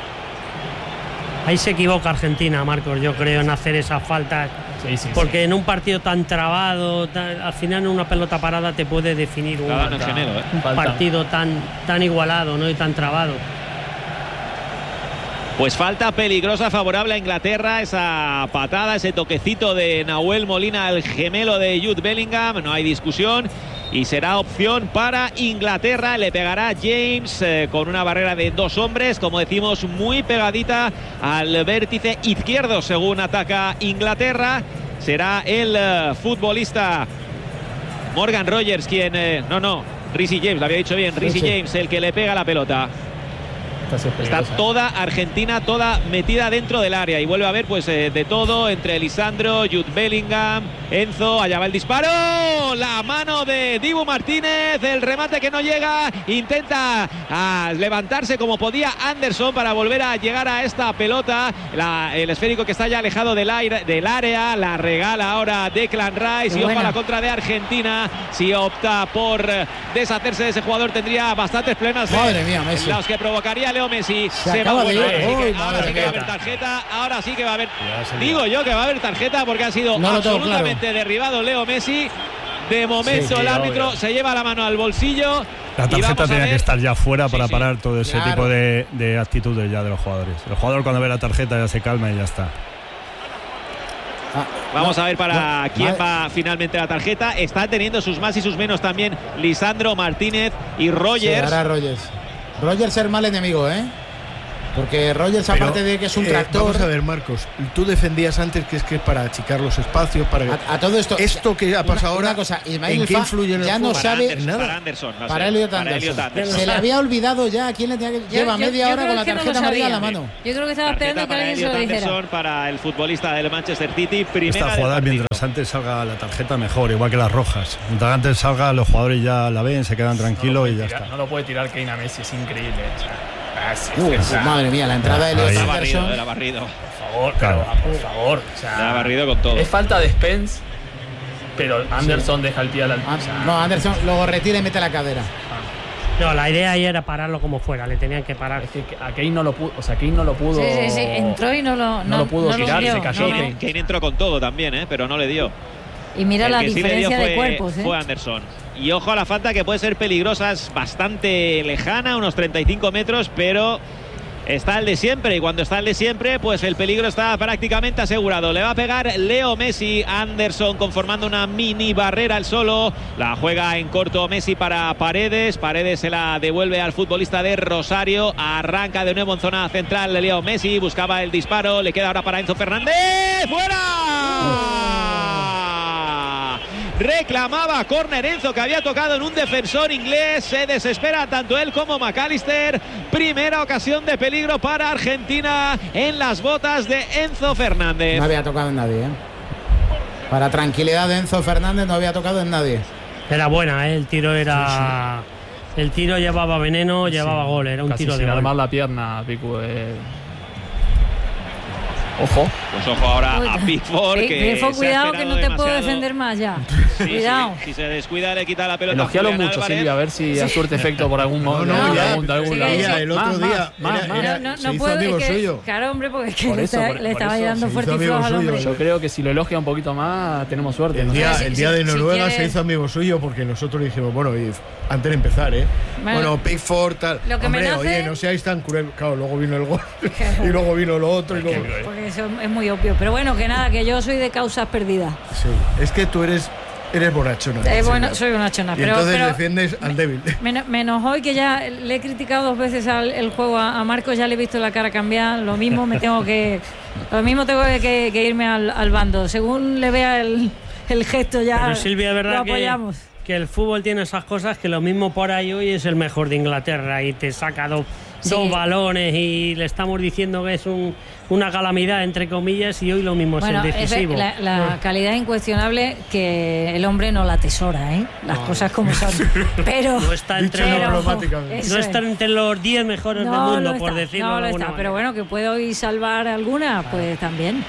Ahí se equivoca Argentina, Marcos, yo creo, en hacer esas faltas.
Sí, sí,
Porque
sí.
en un partido tan trabado, tan- al final en una pelota parada te puede definir un,
Claro, no es Genelo, ¿eh?
un
Falta.
partido tan, tan igualado, ¿no? Y tan trabado.
Pues falta peligrosa favorable a Inglaterra, esa patada, ese toquecito de Nahuel Molina al gemelo de Jude Bellingham, no hay discusión y será opción para Inglaterra. Le pegará James eh, con una barrera de dos hombres, como decimos, muy pegadita al vértice izquierdo según ataca Inglaterra. Será el eh, futbolista Morgan Rogers quien, eh, no, no, Reece James, lo había dicho bien, Reece James el que le pega la pelota. Está toda Argentina, toda metida dentro del área y vuelve a haber pues eh, de todo entre Lisandro, Jude Bellingham, Enzo, allá va el disparo, la mano de Dibu Martínez, el remate que no llega, intenta ah, levantarse como podía Anderson para volver a llegar a esta pelota, la, el esférico que está ya alejado del, aire, del área, la regala ahora Declan Rice y ojo a la contra de Argentina, si opta por deshacerse de ese jugador tendría bastantes problemas.
Madre mía, Messi.
Los que provocaría Leo Messi.
Se
Se
acaba
va,
de
bueno,
ir.
ahora sí que-
Uy,
ahora
madre
sí que va a
mía.
haber tarjeta. Ahora sí que va a haber.
Ya se
Digo yo que va a haber tarjeta porque ha sido
No lo tengo
absolutamente derribado Leo Messi. De momento
Sí, sí,
el árbitro
obvio.
se lleva la mano al bolsillo
La tarjeta tenía que estar ya fuera para
sí,
parar todo ese
claro.
tipo de, de actitudes ya de los jugadores. El jugador cuando ve la tarjeta ya se calma y ya está.
Ah,
Vamos
no,
a ver para
no,
quién
vale.
va finalmente la tarjeta. Está teniendo sus más y sus menos también Lisandro Martínez y Rogers.
Sí, ahora Rogers. Rogers es mal enemigo, ¿eh? Porque Rogers,
Pero,
aparte de que es un
eh,
tractor.
Vamos a ver, Marcos. Tú defendías antes que es que es para achicar los espacios, para
A, a todo esto.
esto que ha pasado
una,
ahora.
una cosa, Ismail
¿en qué
Fa
influye en el
ya
juego?
no
Para
sabe
Anderson,
nada.
para Anderson, va a
para
ser,
Elliot
para
Anderson.
Elliot Anderson.
Se le había olvidado ya a quién le tenía que. Lleva
yo-
media
yo
hora
creo
con la
que no lo
tarjeta amarilla en la
sabía.
mano.
Yo creo que estaba
Tarjeta
esperando que
para
alguien se
Elliot
lo dijera.
Anderson, para el futbolista del Manchester City. Primera
Esta
del
jugada,
partido.
mientras antes salga la tarjeta, mejor, igual que las rojas. Mientras antes salga, los jugadores ya la ven, se quedan tranquilos
no
y ya
tirar,
está.
no lo puede tirar Kane a Messi, es increíble. O sea, es- es-
Uh,
es-
pues madre mía, la entrada de Elliot
Ahí.
Era barrido,
Anderson.
era barrido.
por favor,
Claro.
pero, por favor. O sea,
Le ha barrido con todo.
Es falta de Spence, pero Anderson deja el pie a la
Ah,
o sea,
no, Anderson luego retira y mete la cadera.
No, la idea ahí era pararlo como fuera, le tenían que parar.
Es que a Kane no lo pudo, o sea, Kane no lo pudo.
Sí, sí, sí, entró y no lo,
no lo pudo tirar,
dio,
se cayó.
no, no.
Kane, Kane entró con todo también, ¿eh? Pero no le dio.
Y mira
El
la
que sí le dio
diferencia
fue,
de cuerpos, ¿eh?
fue Anderson. Y ojo a la falta, que puede ser peligrosa, es bastante lejana, unos treinta y cinco metros, pero está el de siempre. Y cuando está el de siempre, pues el peligro está prácticamente asegurado. Le va a pegar Leo Messi. Anderson conformando una mini barrera al solo. La juega en corto Messi para Paredes. Paredes se la devuelve al futbolista de Rosario. Arranca de nuevo en zona central Leo Messi. Buscaba el disparo. Le queda ahora para Enzo Fernández. ¡Fuera! Reclamaba córner Enzo, que había tocado en un defensor inglés. Se desespera tanto él como McAllister. Primera ocasión de peligro para Argentina en las botas de Enzo Fernández.
No había tocado en nadie, ¿eh? Para tranquilidad de Enzo Fernández, no había tocado en nadie.
Era buena, ¿eh? El tiro era. El tiro llevaba veneno, llevaba gol, era un
Casi
tiro de
sin
gol.
armar la pierna, Picu. eh. Ojo.
Pues ojo ahora
Uy,
a Pickford,
Pi-
que
Pickford,
se ha
cuidado, que
esperado
no te puedo
demasiado.
defender más ya.
Sí,
Cuidado.
sí, si se descuida le quita la pelota.
Elogialo
a Julián
mucho,
Álvarez.
Silvia, a ver si surte efecto por algún modo.
No,
no,
de
ya,
algún- de algún
sí,
lado.
sí,
el otro
Más,
día
más,
era-
más.
era-
No, no,
se
no
hizo
puedo,
amigo
es que,
suyo.
claro, hombre, porque es que
Por
le,
eso,
está-
por-
le
por
estaba
eso.
dando
Se
fuerte y
hizo
flojo
amigo
al hombre.
suyo.
Yo creo que si lo elogia un poquito más, tenemos suerte.
El
¿no?
día,
si-
el día
si-
de
si
Noruega
quieres-
se hizo amigo suyo porque nosotros dijimos, bueno, y antes de empezar, ¿eh?
Bueno,
Bueno, Pickford, tal.
lo que me
Hombre,
nace-
oye, no seáis tan cruel. Claro, luego vino el gol y luego vino lo otro y luego.
Porque eso es muy obvio. Pero bueno, que nada, que yo soy de causas perdidas.
Sí, es que tú eres, eres borrachona.
Eh,
sí,
bueno,
¿no?
soy una chona.
Y
Pero,
entonces
pero
defiendes al débil.
men- menos hoy que ya le he criticado dos veces al el juego a, a Marcos, ya le he visto la cara cambiar. Lo mismo me tengo que. Lo mismo tengo que, que irme al, al bando. Según le vea el, el gesto, ya.
Pero Silvia, es
lo
verdad que,
apoyamos.
que el fútbol tiene esas cosas, que lo mismo por ahí hoy es el mejor de Inglaterra y te saca dos,
Sí.
dos balones y le estamos diciendo que es un, una calamidad, entre comillas, y hoy lo mismo
Bueno,
es el
es
decisivo.
la, la calidad incuestionable que el hombre no la atesora, ¿eh? Las cosas como son. Pero.
No está entre
Dicho
los,
diplomáticamente.
eso
no
es.
está entre los diez mejores
No
del mundo,
lo
por
está,
decirlo
no
de
lo
alguna
está, pero
manera.
bueno, que puede hoy salvar alguna, pues también.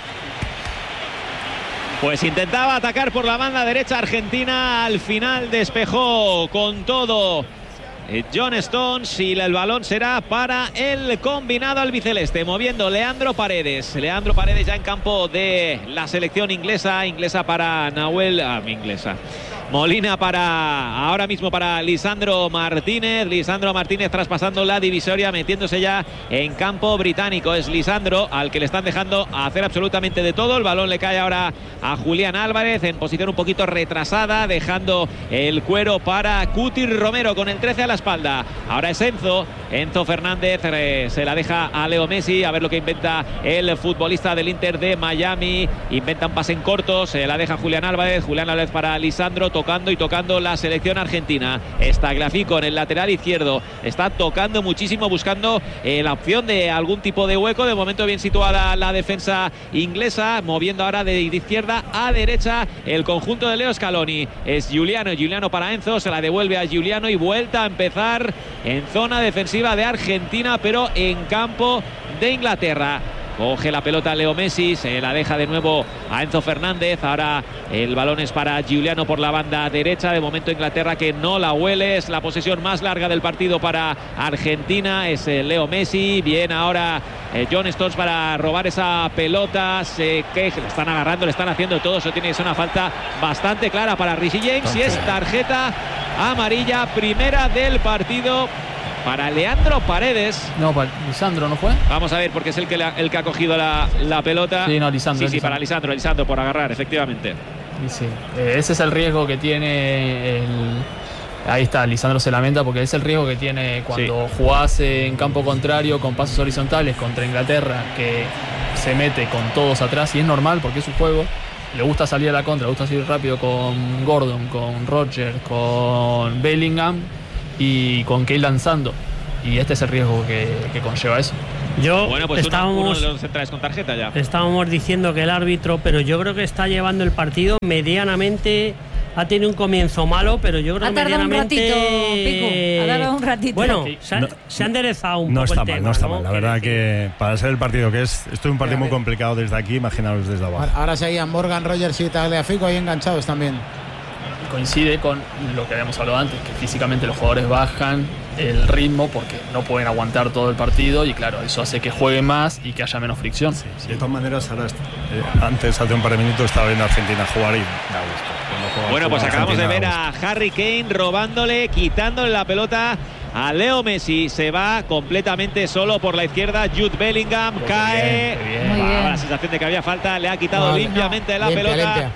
Pues intentaba atacar por la banda derecha Argentina, al final despejó con todo eh, John Stones y el balón será para el combinado albiceleste, moviendo Leandro Paredes. Leandro Paredes ya en campo de la selección inglesa, inglesa para Nahuel, ah, inglesa. Molina para ahora mismo para Lisandro Martínez. Lisandro Martínez traspasando la divisoria, metiéndose ya en campo británico. Es Lisandro al que le están dejando hacer absolutamente de todo. El balón le cae ahora a Julián Álvarez en posición un poquito retrasada, dejando el cuero para Cuti Romero con el trece a la espalda. Ahora es Enzo. Enzo Fernández eh, se la deja a Leo Messi. A ver lo que inventa el futbolista del Inter de Miami. Inventa un pase en corto. Se la deja Julián Álvarez. Julián Álvarez para Lisandro. Tocando y tocando la selección argentina. Tagliafico en el lateral izquierdo. Está tocando muchísimo, buscando eh, la opción de algún tipo de hueco. De momento bien situada la defensa inglesa. Moviendo ahora de izquierda a derecha el conjunto de Leo Scaloni. Es Giuliano. Giuliano para Enzo. Se la devuelve a Giuliano y vuelta a empezar en zona defensiva de Argentina, pero en campo de Inglaterra. Coge la pelota Leo Messi, se la deja de nuevo a Enzo Fernández. Ahora el balón es para Giuliano por la banda derecha. De momento Inglaterra que no la huele. Es la posesión más larga del partido para Argentina. Es eh, Leo Messi. Bien ahora eh, John Stones para robar esa pelota. Se que le están agarrando, le están haciendo todo. Eso tiene que ser una falta bastante clara para Reece James. Y es tarjeta amarilla, primera del partido para Leandro Paredes.
No, para Lisandro, ¿no fue?
Vamos a ver, porque es el que, la, el que ha cogido la, la pelota.
Sí, no, Lisandro.
Sí, sí,
Lisandro.
para Lisandro, Lisandro por agarrar, efectivamente.
Y sí, eh, ese es el riesgo que tiene el... Ahí está, Lisandro se lamenta porque es el riesgo que tiene cuando sí. jugás en campo contrario con pasos horizontales contra Inglaterra, que se mete con todos atrás, y es normal porque es su juego. Le gusta salir a la contra, le gusta salir rápido con Gordon, con Roger, con Bellingham y con Kane lanzando. Y este es el riesgo que, que conlleva eso.
Yo
bueno, pues
estábamos,
uno, uno de los centrales con tarjeta ya.
Estábamos diciendo que el árbitro, pero yo creo que está llevando el partido medianamente. Ha tenido un comienzo malo, pero yo creo
ha
que medianamente...
un ratito, Pico. Ha tardado un ratito.
Bueno, se ha, no, se ha enderezado un
no
poco
está
el
mal,
tema.
No está
¿no?
mal, la verdad que para ser el partido que es, esto es un partido muy complicado desde aquí, imaginaros desde abajo.
Ahora seguían Morgan, Rogers y Tagliafico ahí enganchados también.
Coincide con lo que habíamos hablado antes, que físicamente los jugadores bajan el ritmo porque no pueden aguantar todo el partido, y claro, eso hace que juegue más y que haya menos fricción.
Sí, sí. De todas maneras, ahora, eh, antes, hace un par de minutos, estaba viendo a Argentina jugar y da gusto.
Bueno, pues acabamos de ver a Harry Kane robándole, quitándole la pelota a Leo Messi. Se va completamente solo por la izquierda. Jude Bellingham muy cae.
Bien, bien.
Va, la sensación de que había falta. Le ha quitado
vale,
limpiamente
no.
la
limpia,
pelota.
Limpia.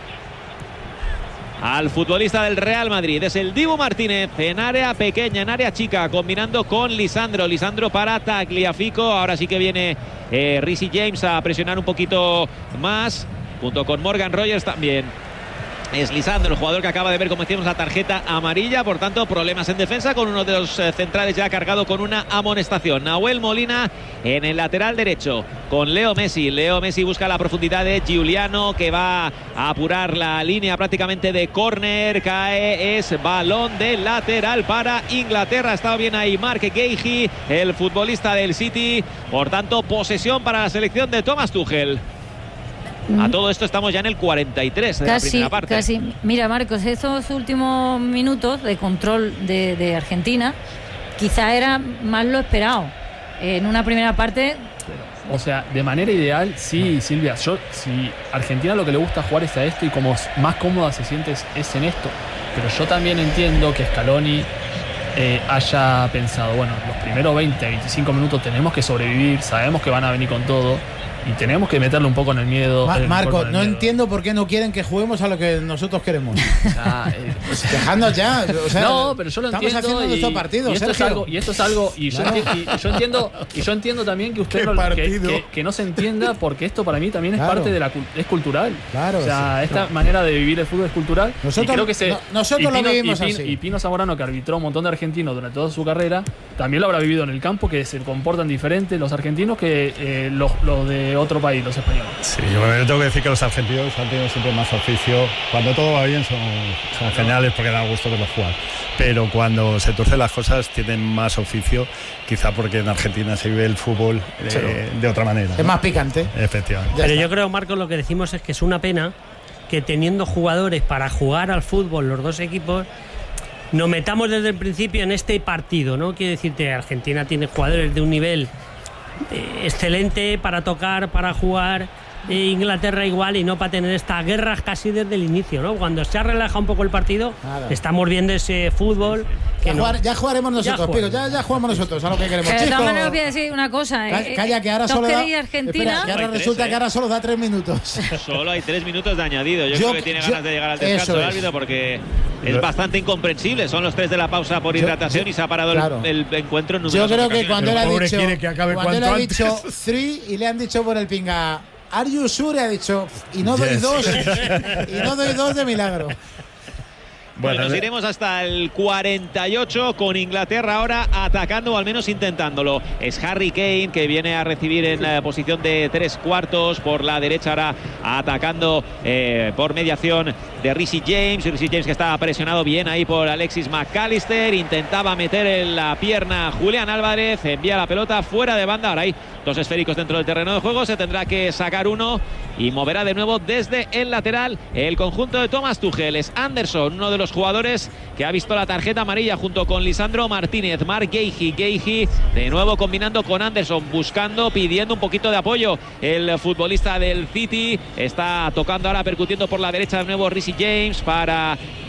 Al futbolista del Real Madrid. Es el Dibu Martínez en área pequeña, en área chica, combinando con Lisandro. Lisandro para Tagliafico. Ahora sí que viene eh, Reece James a presionar un poquito más, junto con Morgan Rogers también. Es Lisandro, el jugador que acaba de ver, como decíamos, la tarjeta amarilla. Por tanto, problemas en defensa con uno de los eh, centrales ya cargado con una amonestación. Nahuel Molina en el lateral derecho con Leo Messi. Leo Messi busca la profundidad de Giuliano, que va a apurar la línea prácticamente de córner. Cae, es balón de lateral para Inglaterra. Ha estado bien ahí Mark Guehi, el futbolista del City. Por tanto, posesión para la selección de Thomas Tuchel. A todo esto estamos ya en el cuarenta y tres de
casi,
la primera parte.
Casi. Mira, Marcos, estos últimos minutos de control de, de Argentina quizá era más lo esperado. En una primera parte...
O sea, de manera ideal, sí, Silvia. Yo, si Argentina lo que le gusta jugar es a esto, y como más cómoda se siente es, es en esto. Pero yo también entiendo que Scaloni eh, haya pensado, bueno, los primeros veinte, veinticinco minutos tenemos que sobrevivir, sabemos que van a venir con todo, y tenemos que meterle un poco en el miedo.
Ma-
el
Marco,
el
no
miedo.
entiendo por qué no quieren que juguemos a lo que nosotros queremos.
O sea, eh, o sea,
Dejadnos ya. O sea,
no, pero yo lo
estamos
entiendo.
haciendo
y,
nuestro partido,
y esto
Sergio.
es algo, y esto es algo, y yo,
Claro.
enti- y yo entiendo, y yo entiendo también que usted no, que, que, que no se entienda, porque esto para mí también es
Claro.
parte de la cul- es cultural.
Claro,
o sea,
sí,
esta
no.
manera de vivir el fútbol es cultural.
Nosotros-
y creo que se,
no- nosotros
y
lo
Pino,
vivimos
y Pino,
así.
y Pino Zamorano, que arbitró un montón de argentinos durante toda su carrera, también lo habrá vivido en el campo, que se comportan diferente los argentinos que eh, los, los de otro país, los españoles.
Sí, bueno, yo tengo que decir que los argentinos han tenido siempre más oficio. Cuando todo va bien son, son geniales porque da gusto verlos jugar. Pero cuando se tuercen las cosas tienen más oficio, quizá porque en Argentina se vive el fútbol eh,
Sí.
de otra manera.
Es
¿no?
más picante.
Efectivamente.
Pero yo creo, Marcos, lo que decimos es que es una pena que teniendo jugadores para jugar al fútbol los dos equipos, nos metamos desde el principio en este partido, ¿no? Quiero decirte, Argentina tiene jugadores de un nivel eh, excelente para tocar, para jugar. Eh, Inglaterra igual, y no para tener estas guerras casi desde el inicio, ¿no? Cuando se ha relajado un poco el partido,
Nada.
estamos viendo ese fútbol que
Ya,
no-
jugar- ya jugaremos nosotros,
Ya
Pico,
jugaremos.
ya, ya jugamos nosotros a lo que queremos.
Pero de
Chico,
todas maneras os voy a decir una cosa.
ca-
eh,
calla, que ahora
¿no
solo da,
queréis Argentina?
espera, que ahora
No hay tres,
resulta
¿eh?
que ahora solo da tres minutos.
Solo hay tres minutos de añadido. Yo,
Yo-
creo que tiene
yo-
ganas de llegar al descanso
eso
el
es.
árbitro, porque es
Yo-
bastante incomprensible. Son los tres de la pausa por
Yo-
hidratación
yo-
y se ha parado
claro.
el, el encuentro en
Yo
numerosas
creo que
ocasiones.
cuando él ha
pobre
dicho,
quiere que acabe
cuando él
cuanto
ha dicho
antes.
three y le han dicho por el pinga Are you sure? Ha dicho y no doy
Yes.
dos y no doy dos de milagro.
Bueno, nos
eh,
iremos hasta el cuarenta y ocho con Inglaterra ahora atacando, o al menos intentándolo. Es Harry Kane, que viene a recibir en la posición de tres cuartos por la derecha, ahora atacando eh, por mediación de Reece James. Reece James, que estaba presionado bien ahí por Alexis McAllister, intentaba meter en la pierna Julián Álvarez, envía la pelota fuera de banda. Ahora hay dos esféricos dentro del terreno de juego, se tendrá que sacar uno y moverá de nuevo desde el lateral el conjunto de Thomas Tuchel. Es Anderson, uno de los jugadores que ha visto la tarjeta amarilla junto con Lisandro Martínez. Mark Guehi, Guehi de nuevo combinando con Anderson, buscando, pidiendo un poquito de apoyo. El futbolista del City está tocando ahora, percutiendo por la derecha de nuevo Reece James para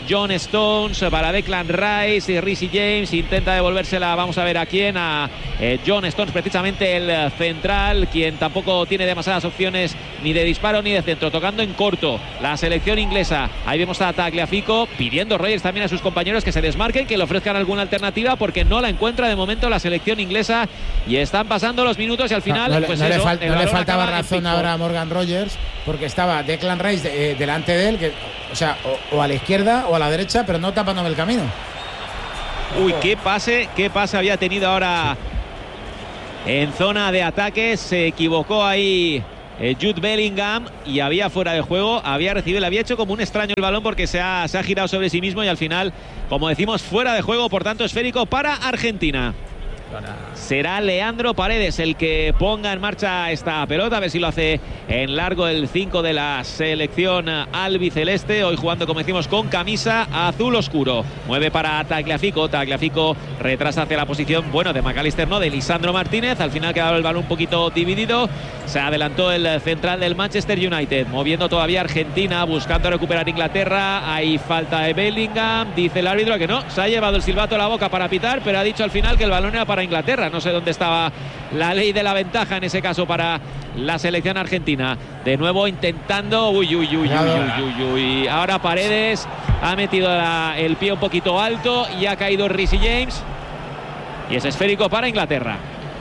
John Stones, para Declan Rice y Reece James. Intenta devolvérsela, vamos a ver a quién, a eh, John Stones, precisamente el central, quien tampoco tiene demasiadas opciones ni de disparo ni de centro, tocando en corto la selección inglesa. Ahí vemos a Tagliafico pidiendo Rogers también a sus compañeros que se desmarquen, que le ofrezcan alguna alternativa, porque no la encuentra de momento la selección inglesa, y están pasando los minutos y al final
no, no,
pues
no,
eso,
le, fal no le faltaba razón ahora a
Morgan
Morgan Rogers, porque estaba Declan Rice de, eh, delante de él, que, o sea, o, o a la izquierda o a la derecha, pero no tapándome el camino.
Uy, qué pase, qué pase había tenido ahora en zona de ataque. Se equivocó ahí eh, Jude Bellingham y había fuera de juego, había recibido, le había hecho como un extraño el balón, porque se ha, se ha girado sobre sí mismo y al final, como decimos, fuera de juego, por tanto esférico para Argentina. Será Leandro Paredes el que ponga en marcha esta pelota, a ver si lo hace en largo el cinco de la selección albiceleste, hoy jugando, como decimos, con camisa azul oscuro. Mueve para Tagliafico, Tagliafico retrasa hacia la posición, bueno, de McAllister, no, de Lisandro Martínez. Al final quedaba el balón un poquito dividido, se adelantó el central del Manchester United, moviendo todavía Argentina, buscando recuperar Inglaterra. Hay falta de Bellingham, dice el árbitro que no, se ha llevado el silbato a la boca para pitar, pero ha dicho al final que el balón era para Inglaterra. No sé dónde estaba la ley de la ventaja en ese caso para la selección argentina. De nuevo intentando, uy, uy, uy, uy, uy, uy, uy. Ahora Paredes ha metido la, el pie un poquito alto y ha caído Reece James, y es esférico para Inglaterra.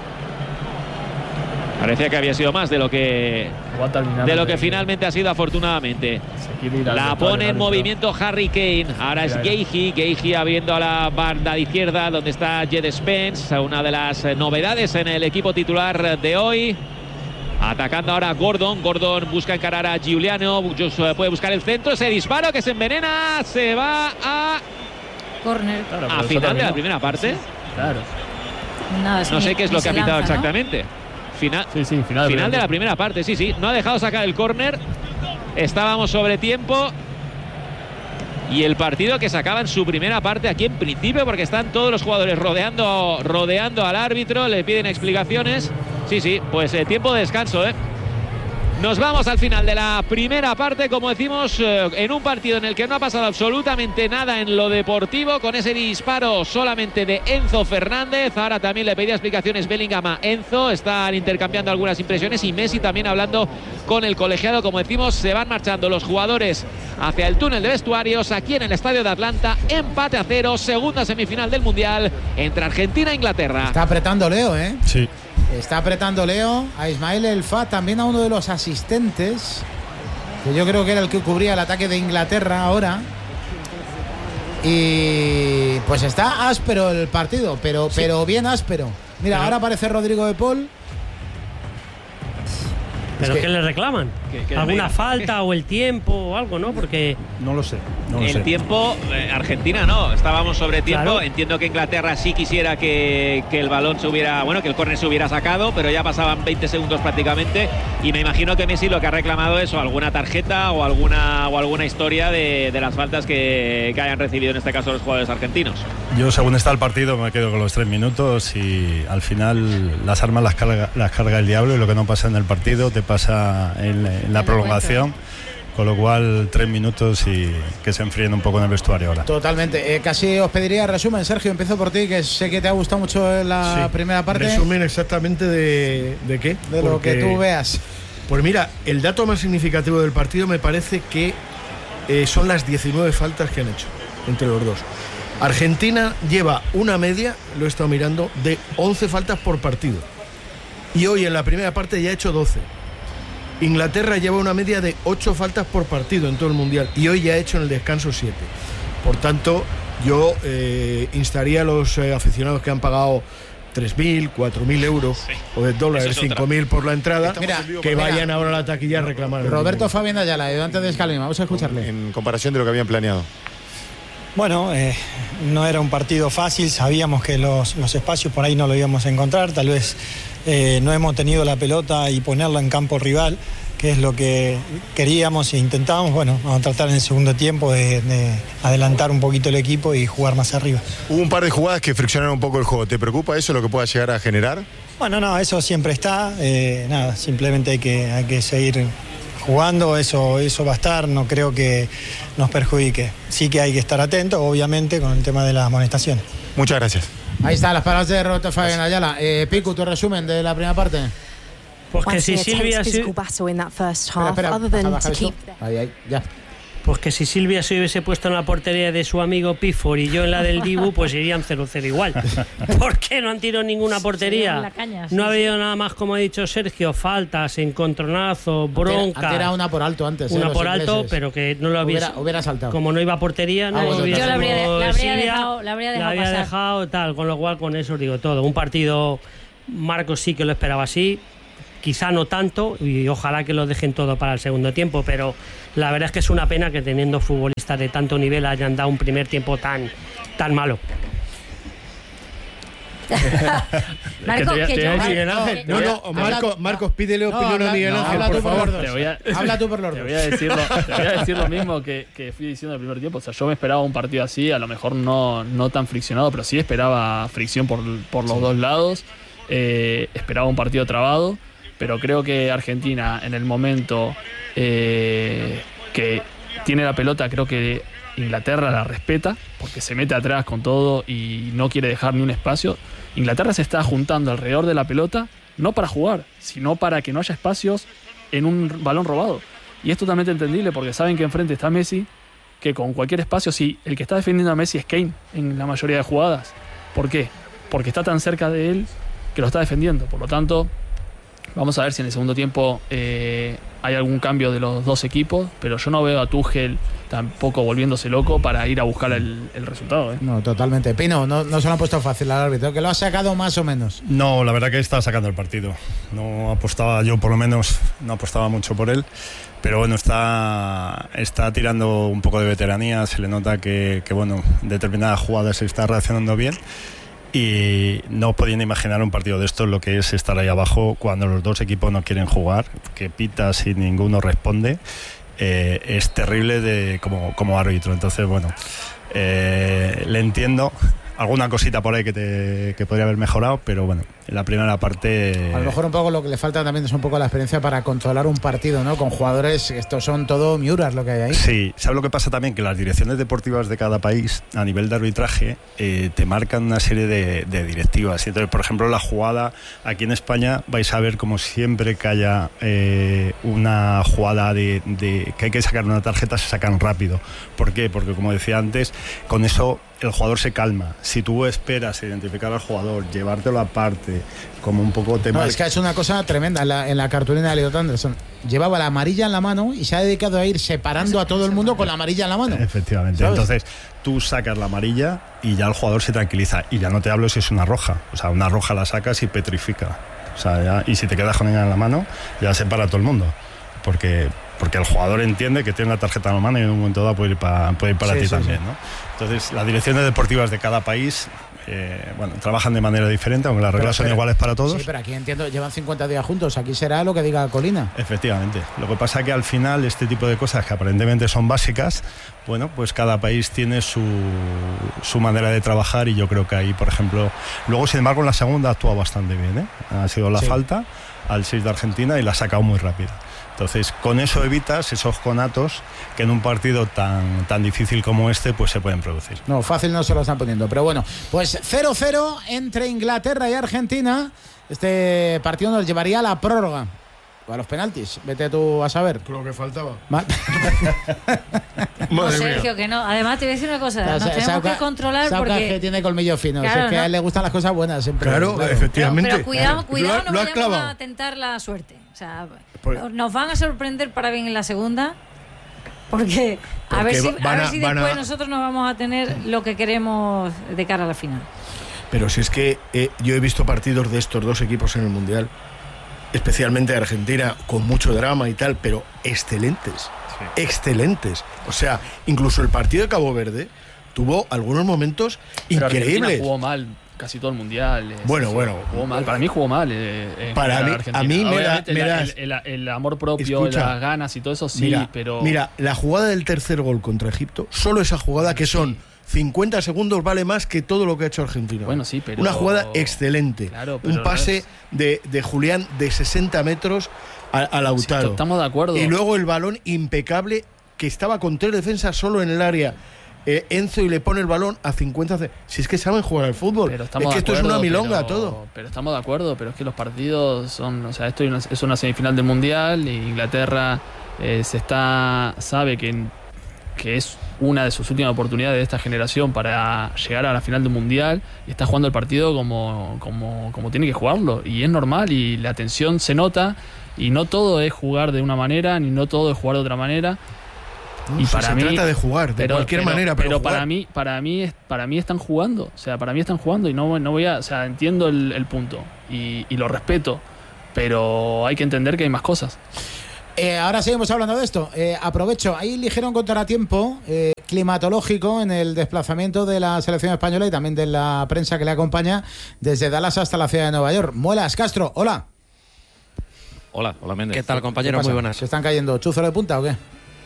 Parecía que había sido más de lo que de lo que finalmente ha sido, afortunadamente. La pone en movimiento Harry Kane. Ahora es Guehi. Guehi abriendo a la banda de izquierda, donde está Jed Spence, una de las novedades en el equipo titular de hoy. Atacando ahora Gordon. Gordon busca encarar a Giuliano. Puede buscar el centro. Ese disparo que se envenena. Se va a
córner.
Claro, a final de la primera parte. Sí,
claro.
Nada,
no sé qué es lo que ha pitado
lanza,
exactamente. ¿No? Final,
sí, sí, final,
final de la primera parte, sí, sí. No ha dejado sacar el córner. Estábamos sobre tiempo. Y el partido que se acaba en su primera parte aquí en principio, porque están todos los jugadores rodeando, rodeando al árbitro. Le piden explicaciones. Sí, sí, pues eh, tiempo de descanso, ¿eh? Nos vamos al final de la primera parte, como decimos, eh, en un partido en el que no ha pasado absolutamente nada en lo deportivo, con ese disparo solamente de Enzo Fernández. Ahora también le pedía explicaciones Bellingham a Enzo, están intercambiando algunas impresiones, y Messi también hablando con el colegiado. Como decimos, se van marchando los jugadores hacia el túnel de vestuarios aquí en el estadio de Atlanta. Empate a cero, segunda semifinal del Mundial entre Argentina e Inglaterra.
Está apretando Leo, ¿eh?
Sí.
Está apretando Leo a Ismael El Fa, también a uno de los asistentes, que yo creo que era el que cubría el ataque de Inglaterra ahora. Y pues está áspero el partido, pero, sí. pero bien áspero. Mira, pero... ahora aparece Rodrigo de Paul.
¿Pero
es que...
qué le reclaman? ¿Que, que ¿Alguna falta o el tiempo o algo, no? Porque...
No lo sé. No lo
el
sé.
tiempo, eh, Argentina no, estábamos sobre tiempo.
Claro.
Entiendo que Inglaterra sí quisiera que, que el balón se hubiera, bueno, que el córner se hubiera sacado, pero ya pasaban veinte segundos prácticamente. Y me imagino que Messi lo que ha reclamado es o alguna tarjeta o alguna, o alguna historia de, de las faltas que, que hayan recibido en este caso los jugadores argentinos.
Yo, según está el partido, me quedo con los tres minutos y al final las armas las carga, las carga el diablo, y lo que no pasa en el partido te pasa en, en la prolongación. Con lo cual, tres minutos y que se enfríen un poco en el vestuario ahora.
Totalmente. Eh, casi os pediría resumen, Sergio. Empiezo por ti, que sé que te ha gustado mucho la sí. primera parte.
Resumen exactamente de, de qué.
De lo Porque, que tú veas.
Pues mira, el dato más significativo del partido me parece que eh, son las diecinueve faltas que han hecho entre los dos. Argentina lleva una media, lo he estado mirando, de once faltas por partido. Y hoy en la primera parte ya ha hecho doce. Inglaterra lleva una media de ocho faltas por partido en todo el Mundial, y hoy ya ha hecho en el descanso siete. Por tanto, yo eh, instaría a los eh, aficionados que han pagado tres mil, cuatro mil euros sí. o de dólares, cinco mil por la entrada, mira, que vayan mira, ahora a la taquilla a reclamar.
Roberto Fabián Ayala, ayudante de Scaloni, vamos a escucharle.
En comparación de lo que habían planeado.
Bueno, eh, no era un partido fácil, sabíamos que los, los espacios por ahí no lo íbamos a encontrar, tal vez eh, no hemos tenido la pelota y ponerla en campo rival, que es lo que queríamos e intentábamos. Bueno, vamos a tratar en el segundo tiempo de, de adelantar un poquito el equipo y jugar más arriba.
Hubo un par de jugadas que friccionaron un poco el juego, ¿te preocupa eso, lo que pueda llegar a generar?
Bueno, no, eso siempre está, eh, nada, simplemente hay que, hay que seguir jugando, eso, eso va a estar, no creo que nos perjudique. Sí que hay que estar atentos, obviamente, con el tema de las amonestaciones.
Muchas gracias.
Ahí están las palabras de Roberto Fabián Ayala. Eh, Picu, tu resumen de la primera parte.
Pues que si Silvia...
Espera, espera, baja, baja esto. Ahí, ahí, ya.
Pues que si Silvia se hubiese puesto en la portería de su amigo Pifor y yo en la del Dibu, pues irían cero cero igual. ¿Por qué no han tirado ninguna portería?
La caña, sí,
no ha
sí.
habido nada más, como ha dicho Sergio, faltas, encontronazos, bronca.
Han tirado una por alto antes.
Una
eh,
por
ingleses.
alto, pero que no lo habéis.
Hubiera, hubiera saltado.
Como no iba a portería, no
Ah,
lo hubiera
Yo la habría,
sido
la habría
Silvia,
dejado, la habría dejado
la había
pasar.
dejado tal, con lo cual con eso digo todo. Un partido, Marcos sí que lo esperaba así. Quizá no tanto, y ojalá que lo dejen todo para el segundo tiempo, pero la verdad es que es una pena que teniendo futbolistas de tanto nivel hayan dado un primer tiempo tan, tan malo.
Marcos, que yo...
Miguel Ángel. No, no, Marcos, Marcos, pídele opinión a Miguel Ángel, por favor.
Te voy a,
Habla tú por los
te
dos.
voy a decir lo, te voy a decir lo mismo que, que fui diciendo el primer tiempo. O sea, yo me esperaba un partido así, a lo mejor no, no tan friccionado, pero sí esperaba fricción por, por los sí. dos lados. Eh, esperaba un partido trabado. Pero creo que Argentina, en el momento eh, que tiene la pelota, creo que Inglaterra la respeta, porque se mete atrás con todo y no quiere dejar ni un espacio. Inglaterra se está juntando alrededor de la pelota, no para jugar, sino para que no haya espacios en un balón robado. Y es totalmente entendible, porque saben que enfrente está Messi, que con cualquier espacio, si el que está defendiendo a Messi es Kane en la mayoría de jugadas. ¿Por qué? Porque está tan cerca de él que lo está defendiendo. Por lo tanto... Vamos a ver si en el segundo tiempo eh, hay algún cambio de los dos equipos, pero yo no veo a Tuchel tampoco volviéndose loco para ir a buscar el, el resultado. ¿eh?
No, totalmente. Pino, no, no se lo han puesto fácil al árbitro, que lo ha sacado más o menos.
No, la verdad que está sacando el partido. No apostaba, yo por lo menos, no apostaba mucho por él. Pero bueno, está, está tirando un poco de veteranía, se le nota que, que bueno, en determinadas jugadas se está reaccionando bien. Y no podían imaginar un partido de estos, lo que es estar ahí abajo cuando los dos equipos no quieren jugar, que pitas y ninguno responde. Eh, es terrible de, como, como árbitro. Entonces, bueno, eh, le entiendo. Alguna cosita por ahí que, te, que podría haber mejorado, pero bueno, en la primera parte...
A lo mejor un poco lo que le falta también es un poco la experiencia para controlar un partido, ¿no? Con jugadores, estos son todo miuras lo que hay ahí.
Sí, ¿sabes lo que pasa también? Que las direcciones deportivas de cada país, a nivel de arbitraje, eh, te marcan una serie de, de directivas. Entonces, por ejemplo, la jugada aquí en España, vais a ver como siempre que haya eh, una jugada de, de que hay que sacar una tarjeta, se sacan rápido. ¿Por qué? Porque, como decía antes, con eso... el jugador se calma. Si tú esperas identificar al jugador, llevártelo aparte, como un poco tema.
No, es que ha hecho una cosa tremenda en la, en la cartulina de Elliot Anderson. Llevaba la amarilla en la mano y se ha dedicado a ir separando a todo el mundo con la amarilla en la mano.
Efectivamente. ¿Sabes? Entonces, tú sacas la amarilla y ya el jugador se tranquiliza. Y ya no te hablo si es una roja. O sea, una roja la sacas y petrifica. O sea, ya, y si te quedas con ella en la mano, ya separa a todo el mundo. Porque. Porque el jugador entiende que tiene la tarjeta en la mano y en un momento dado puede ir para, puede ir para sí, ti sí, también, sí. ¿no? Entonces, las direcciones deportivas de cada país, eh, bueno, trabajan de manera diferente, aunque las reglas pero, son pero, iguales para todos.
Sí, pero aquí entiendo, llevan cincuenta días juntos, aquí será lo que diga Colina.
Efectivamente. Lo que pasa es que al final este tipo de cosas que aparentemente son básicas, bueno, pues cada país tiene su, su manera de trabajar y yo creo que ahí, por ejemplo, luego sin embargo en la segunda ha actuado bastante bien, ¿eh? Ha sido la sí. falta al seis de Argentina y la ha sacado muy rápido. Entonces, con eso evitas esos conatos que en un partido tan, tan difícil como este pues se pueden producir.
No, fácil no se lo están poniendo, pero bueno, pues cero cero entre Inglaterra y Argentina. Este partido nos llevaría a la prórroga. O a los penaltis, vete tú a saber.
Creo que faltaba.
No, Sergio, que no. Además, te voy a decir una cosa. Nos Sauca, tenemos que controlar
Sauca
porque...
que tiene colmillo fino.
Claro,
o sea, que
¿no?
a él le gustan las cosas buenas siempre.
Claro, claro. efectivamente.
Pero, pero cuidado,
claro.
cuidado,
lo,
no
lo
vayamos
clavado.
a tentar la suerte. O sea,
pues,
nos van a sorprender para bien en la segunda. Porque, porque a ver si, a ver si después a... nosotros nos vamos a tener lo que queremos de cara a la final.
Pero si es que eh, yo he visto partidos de estos dos equipos en el Mundial, especialmente de Argentina, con mucho drama y tal, pero excelentes, sí. excelentes. O sea, incluso el partido de Cabo Verde tuvo algunos momentos pero increíbles.
Argentina jugó mal casi todo el Mundial. Eh,
bueno,
sí,
bueno.
Jugó mal. Para mí jugó mal. Eh,
para mí, a mí me da, me da
el, el, el amor propio, escucha, las ganas y todo eso, sí,
mira,
pero...
Mira, la jugada del tercer gol contra Egipto, solo esa jugada que son cincuenta segundos vale más que todo lo que ha hecho Argentina.
Bueno, sí, pero...
Una jugada excelente.
Claro, pero
un pase
es...
de, de Julián de sesenta metros a, a Lautaro.
Sí, estamos de acuerdo.
Y luego el balón impecable, que estaba con tres defensas solo en el área. Eh, Enzo y le pone el balón a cincuenta. Si es que saben jugar al fútbol.
Pero
es que esto
acuerdo,
es una milonga
pero,
todo.
Pero estamos de acuerdo, pero es que los partidos son, o sea, esto es una semifinal del Mundial y Inglaterra eh, se está sabe que, que es una de sus últimas oportunidades de esta generación para llegar a la final del Mundial y está jugando el partido como, como, como tiene que jugarlo y es normal y la tensión se nota y no todo es jugar de una manera ni no todo es jugar de otra manera.
No,
y
si
para
se
mí,
trata de jugar de
pero,
cualquier
pero,
manera, pero,
pero
jugar.
para mí, para mí, para mí están jugando, o sea, para mí están jugando y no, no voy a, o sea, entiendo el, el punto y, y lo respeto, pero hay que entender que hay más cosas.
Eh, ahora seguimos hablando de esto. Eh, aprovecho, hay ligero contratiempo eh, climatológico en el desplazamiento de la selección española y también de la prensa que le acompaña desde Dallas hasta la ciudad de Nueva York. Muelas Castro, hola.
Hola, hola Méndez.
¿Qué tal, compañero? Muy buenas.
¿Se están cayendo chuzos de punta o qué?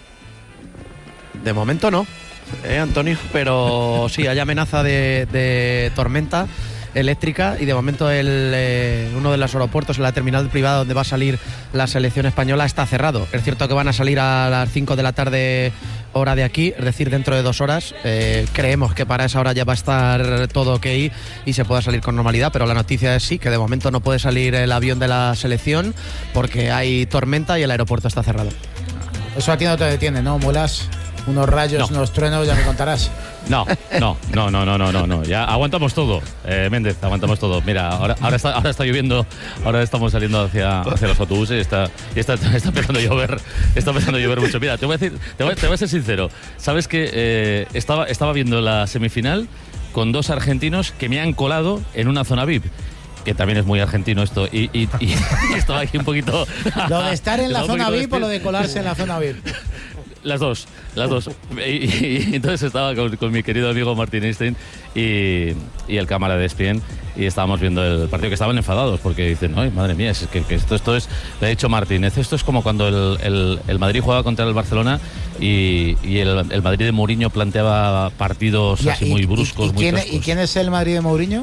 De momento no, ¿eh, Antonio? Pero sí, hay amenaza de, de tormenta eléctrica y de momento el, eh, uno de los aeropuertos en la terminal privada donde va a salir la selección española está cerrado. Es cierto que van a salir a las cinco de la tarde hora de aquí, es decir, dentro de dos horas. Eh, creemos que para esa hora ya va a estar todo ok y se pueda salir con normalidad, pero la noticia es sí, que de momento no puede salir el avión de la selección porque hay tormenta y el aeropuerto está cerrado.
Eso a ti no te detiene, ¿no, Muelas? Unos rayos, no. unos truenos, ya me contarás.
No, no, no, no, no, no, no, no. Ya aguantamos todo, eh, Méndez, aguantamos todo. Mira, ahora, ahora está, ahora está lloviendo, ahora estamos saliendo hacia, hacia los autobuses y está, y está, está empezando a llover, está empezando a llover mucho. Mira, te voy a decir, te voy, te voy a ser sincero. Sabes que eh, estaba, estaba viendo la semifinal con dos argentinos que me han colado en una zona V I P. Que también es muy argentino esto y, y, y, y estaba aquí un poquito.
Lo de estar en la zona V I P o lo de colarse en la zona V I P.
Las dos, las dos. Y, y, y entonces estaba con, con mi querido amigo Martin Einstein y, y el cámara de E S P N y estábamos viendo el partido, que estaban enfadados porque dicen, ay, madre mía, es que, que esto, esto es, le ha dicho Martínez, esto es como cuando el, el, el Madrid jugaba contra el Barcelona y, y el, el Madrid de Mourinho planteaba partidos ya, así y, muy bruscos,
y, y
muy
quién,
toscos.
¿Y quién es el Madrid de Mourinho?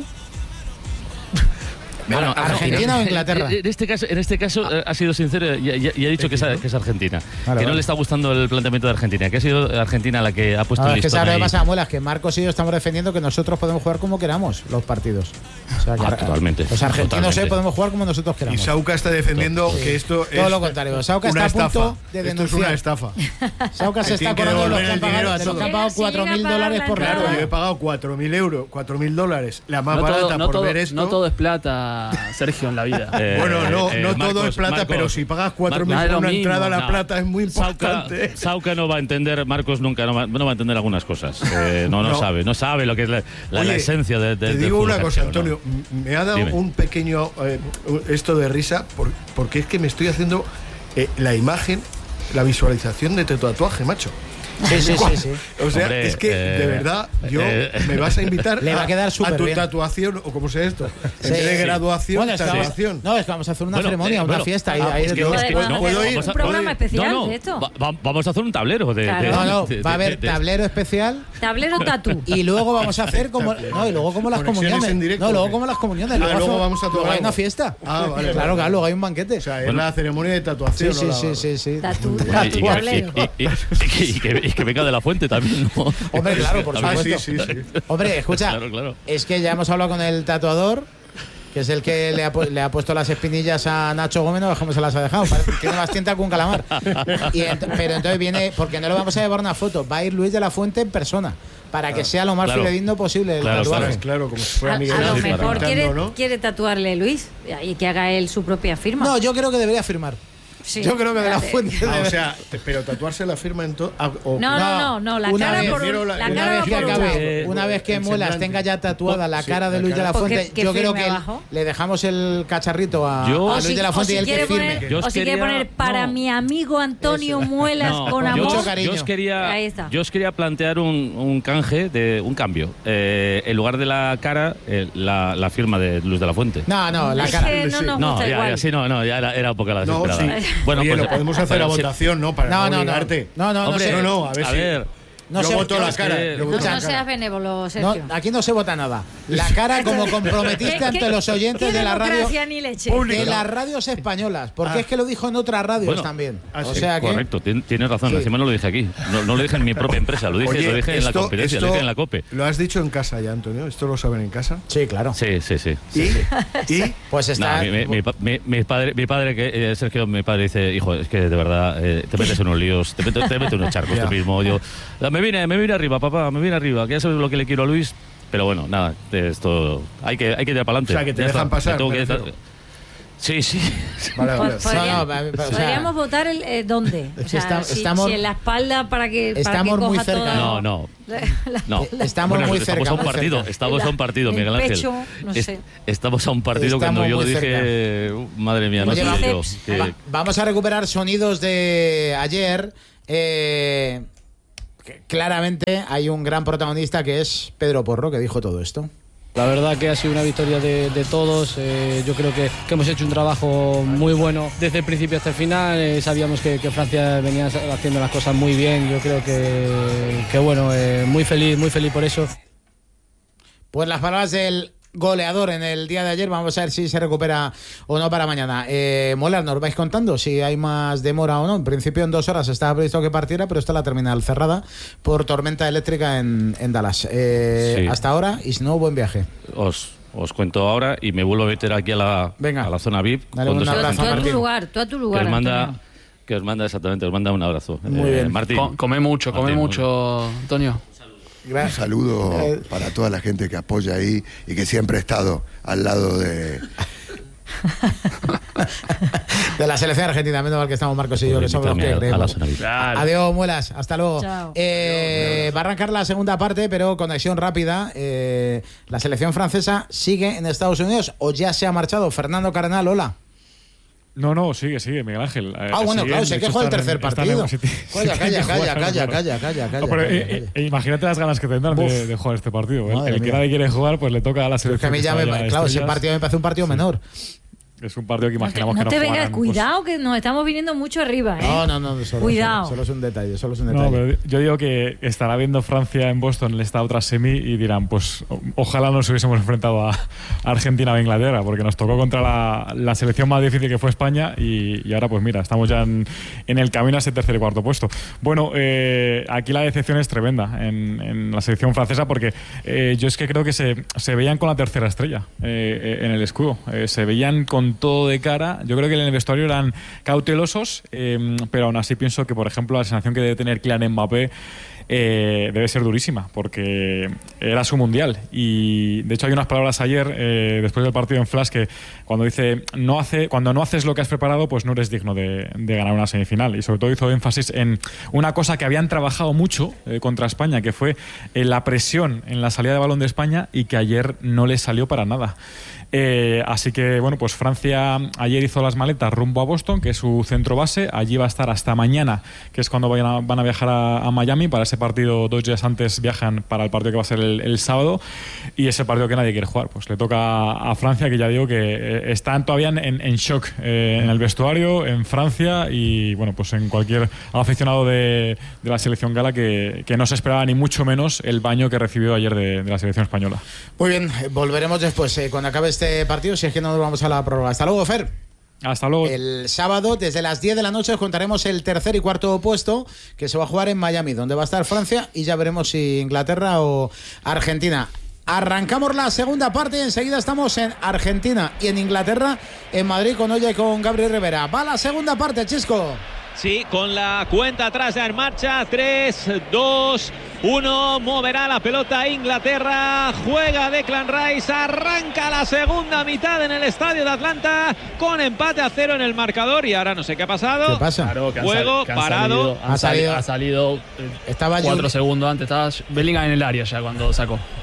Bueno, ¿Argentina o Inglaterra?
En este caso, en este caso ah. ha sido sincero y, y, y ha dicho que es, que es Argentina. Vale, que vale. no le está gustando el planteamiento de Argentina, que ha sido Argentina la que ha puesto no, el listón. Es que sabe
qué pasa, Muelas, que Marcos y yo estamos defendiendo que nosotros podemos jugar como queramos los partidos. O sea, que
ah, totalmente.
Los argentinos
totalmente.
Eh, podemos jugar como nosotros queramos.
Y Sauca está defendiendo sí. que esto es.
Todo lo contrario. Sauca está a punto de denunciar.
Esto es una estafa.
Sauca se está acordando de los que han pagado, de los que han pagado cuatro mil dólares por
Claro, yo he pagado cuatro mil euros, cuatro mil dólares. La más barata por ver esto.
No todo es plata, Sergio, en la vida.
Eh, bueno, no, eh, no Marcos, todo es plata, Marcos, pero si pagas cuatro mil por una mismo, entrada a la no. plata es muy importante.
Sauca, Sauca no va a entender, Marcos nunca no va, no va a entender algunas cosas. Eh, no, no, no sabe, no sabe lo que es la, la,
Oye,
la esencia de, de
Te digo una cosa,
Sergio,
Antonio,
¿no?
me ha dado Dime. un pequeño eh, esto de risa por, porque es que me estoy haciendo eh, la imagen, la visualización de tu tatuaje, macho.
Sí, sí, sí, sí.
O sea,
Hombre,
es que
eh,
de verdad, yo
eh,
me vas a invitar
le va a, quedar
a tu
bien.
tatuación, o como sea esto,
sí,
en vez de
sí.
graduación,
bueno,
tatuación.
No, es que vamos a hacer una
bueno,
ceremonia,
eh,
una
bueno,
fiesta.
Ah,
ahí,
es
ahí
que
puedo,
puedo,
puedo ir.
Un programa especial
no, no,
de esto.
Va, va, vamos a hacer un tablero. De,
claro.
de,
no, no,
de,
va a haber
de, de,
tablero especial.
Tablero tatú.
Y luego vamos a hacer como. No, y luego como las comuniones.
En directo,
no, luego
¿qué?
como las comuniones.
Ah, luego vamos a
tomar. Hay una fiesta.
Ah, vale.
Claro, claro, luego hay un banquete.
O sea, es la ceremonia de tatuación.
Sí, sí, sí, sí.
Tatú.
Y que venga de la fuente también, ¿no?
Hombre, claro, por supuesto.
Ah, sí, sí, sí.
Hombre, escucha,
claro, claro.
es que ya hemos hablado con el tatuador, que es el que le ha, le ha puesto las espinillas a Nacho Gómez, no cómo se las ha dejado, tiene más tinta que un calamar. Y ent pero entonces viene, porque no le vamos a llevar una foto, va a ir Luis de la Fuente en persona, para que sea lo más claro. fidedigno posible el
claro,
tatuaje.
Claro, claro, como si fuera
a,
Miguel
a lo
Ángel
mejor
pintando,
quiere,
¿no?
quiere tatuarle Luis y que haga él su propia firma.
No, yo creo que debería firmar.
Sí,
yo creo que de la
vale.
Fuente.
Ah, o sea, pero tatuarse la firma en todo.
No, no, no, no, la
una
cara
vez,
por un,
la,
la
una
cara
vez que
por
acabe,
un
una vez que Muelas tenga ya tatuada la cara de Luis de la Fuente, yo creo que le dejamos el cacharrito a,
yo,
a Luis si, de la Fuente y él que firme.
Poner, o si quiere poner para no. mi amigo Antonio Eso. Muelas no, con amor.
Yo, yo, os quería, Ahí está. yo os quería plantear un, un canje, de un cambio. Eh, en lugar de la cara, eh, la, la firma de Luis de la Fuente.
No, no, la cara.
No, no,
no, ya, ya, sí, no, no, ya era, era un poco la desesperada.
Bueno, pues podemos hacer a votación, ¿no? Para no obligarte.
No, no,
Hombre, no, no, a ver,
a
si...
ver
No
yo
se
voto la cara.
No, no seas benévolo, Sergio.
No, aquí no se vota nada. La cara como comprometiste
¿Qué-
ante
qué-
los oyentes
qué
de la radio.
democracia ni leche?
De las radios españolas. Porque
Ah.
es que lo dijo en otras radios
Bueno,
también.
ah,
O
sí,
sea que.
Correcto, tien- tienes razón.
Sí.
Encima no lo dije aquí. No, no lo dije en mi propia empresa, lo dije,
Oye,
lo dije en la
esto-
competencia,
esto
lo dije en la COPE.
¿Lo has dicho en casa ya, Antonio? ¿Esto lo saben en casa?
Sí, claro.
Sí, sí, sí.
¿Y? ¿Y?
Pues está.
No, mi, mi- mi pa- mi- mi padre, mi padre que eh, Sergio, mi padre dice, hijo, es que de verdad eh, te metes en unos líos, te metes, te metes en unos charcos tú mismo. Yo, me vine, me vine arriba, papá, me vine arriba, que ya sabes lo que le quiero a Luis. Pero bueno, nada, esto hay que, hay que tirar para adelante.
O sea, que te dejan pasar, me
Que,
refiero.
sí, sí.
Vale, vale.
Podríamos,
No, no, o sea,
podríamos votar el, eh, dónde. O sea,
Está-
si,
estamos-
si en la espalda para que, para que
estamos muy
coja
cerca.
todo-
No, no.
la-
No,
Estamos muy
estamos
cerca,
a un
muy
partido,
cerca.
estamos a un partido,
El
Miguel Ángel.
pecho, no
Es-
sé.
Estamos a un partido
Estamos
cuando yo lo
muy
dije, uh, madre mía, no
Oye,
sé
va-
yo. que-
Va- vamos a recuperar sonidos de ayer. Eh, que claramente hay un gran protagonista que es Pedro Porro, que dijo todo esto.
La verdad que ha sido una victoria de, de todos. Eh, yo creo que, que hemos hecho un trabajo muy bueno desde el principio hasta el final. Eh, sabíamos que, que Francia venía haciendo las cosas muy bien. Yo creo que, que bueno, eh, muy feliz, muy feliz por eso.
Pues las palabras del goleador en el día de ayer. Vamos a ver si se recupera o no para mañana. Eh, Molar, nos vais contando si hay más demora o no. En principio en dos horas estaba previsto que partiera, pero está la terminal cerrada por tormenta eléctrica en, en Dallas. Eh,
Sí.
Hasta ahora, y si no, buen viaje.
Os, os cuento ahora y me vuelvo a meter aquí a la, a la zona V I P.
Dale
con
un
dos-
abrazo
Tú a tu lugar, tú a tu
que
lugar.
os manda,
Antonio.
que os manda exactamente, os manda un abrazo.
Muy
Eh,
bien.
Martín.
Co- come mucho, come
Martín,
mucho, Antonio.
Un saludo para toda la gente que apoya ahí y que siempre ha estado al lado de...
De la selección argentina, menos mal que estamos Marcos y yo, que somos los que creemos. Adiós, muelas, hasta luego.
Chao.
Eh, va a arrancar la segunda parte, pero conexión rápida. Eh, la selección francesa sigue en Estados Unidos o ya se ha marchado. Fernando Cardenal, hola.
No, no, sigue, sigue, Miguel Ángel. Eh,
Ah, bueno,
siguen,
claro,
de
sé que
hecho,
juega el
están
tercer
en- están
partido.
en City.
Calla,
Sí,
calla,
que
calla,
juegan,
calla,
claro.
calla, calla, calla,
No, pero,
calla,
eh,
calla.
eh, imagínate las ganas que tendrán de,
Uf.
de jugar este partido. El,
Madre
el que
mía.
nadie quiere jugar, pues le toca a la
Es que
selección.
a mí
que
ya
está
me,
ya
claro, ese
estrellas.
partido me parece un partido menor.
Es un partido que
No te,
imaginamos
no
que no
te vengas,
jugarán, pues.
cuidado que nos estamos viniendo mucho arriba, ¿eh?
No, no, no, solo,
Cuidado.
Solo, solo es un detalle, solo es un
No,
detalle.
pero yo digo que estará viendo Francia en Boston en esta otra semi y dirán, pues o- ojalá nos hubiésemos enfrentado a Argentina o Inglaterra, porque nos tocó contra la, la selección más difícil que fue España y, y ahora pues mira, estamos ya en, en el camino a ese tercer y cuarto puesto. Bueno, eh, aquí la decepción es tremenda en, en la selección francesa porque eh, yo es que creo que se, se veían con la tercera estrella eh, eh, en el escudo, eh, se veían con todo de cara. Yo creo que en el vestuario eran cautelosos, eh, pero aún así pienso que, por ejemplo, la sensación que debe tener Kylian Mbappé eh, debe ser durísima, porque era su mundial. Y de hecho hay unas palabras ayer, eh, después del partido en Flash, que cuando dice no hace, cuando no haces lo que has preparado, pues no eres digno de, de ganar una semifinal. Y sobre todo hizo énfasis en una cosa que habían trabajado mucho eh, contra España, que fue eh, la presión en la salida de balón de España y que ayer no les salió para nada. Eh, así que, bueno, pues Francia ayer hizo las maletas rumbo a Boston, que es su centro base. Allí va a estar hasta mañana, que es cuando vayan a, van a viajar a, a Miami. Para ese partido, dos días antes viajan para el partido que va a ser el, el sábado. Y ese partido que nadie quiere jugar. Pues le toca a Francia, que ya digo que eh, están todavía en, en shock eh, en el vestuario, en Francia y, bueno, pues en cualquier aficionado de, de la selección gala que, que no se esperaba ni mucho menos el baño que recibió ayer de, de la selección española.
Muy bien, eh, volveremos después, eh, cuando acabe este partido, si es que no nos vamos a la prórroga. Hasta luego, Fer.
Hasta luego.
El sábado, desde las diez de la noche, os contaremos el tercer y cuarto puesto que se va a jugar en Miami, donde va a estar Francia y ya veremos si Inglaterra o Argentina. Arrancamos la segunda parte y enseguida estamos en Argentina y en Inglaterra, en Madrid, con Oye y con Gabriel Rivera. Va la segunda parte, Chisco.
Sí, con la cuenta atrás ya en marcha. tres, dos, uno. Moverá la pelota Inglaterra. Juega Declan Rice. Arranca la segunda mitad en el estadio de Atlanta con empate a cero en el marcador. Y ahora no sé qué ha pasado.
¿Qué pasa?
Claro, que han
Juego
sal- que han
parado.
salido- han
Ha salido-
sali- ha salido eh,
Estaba
cuatro
Jul-
segundos antes. Estaba Bellingham en el área ya cuando sacó.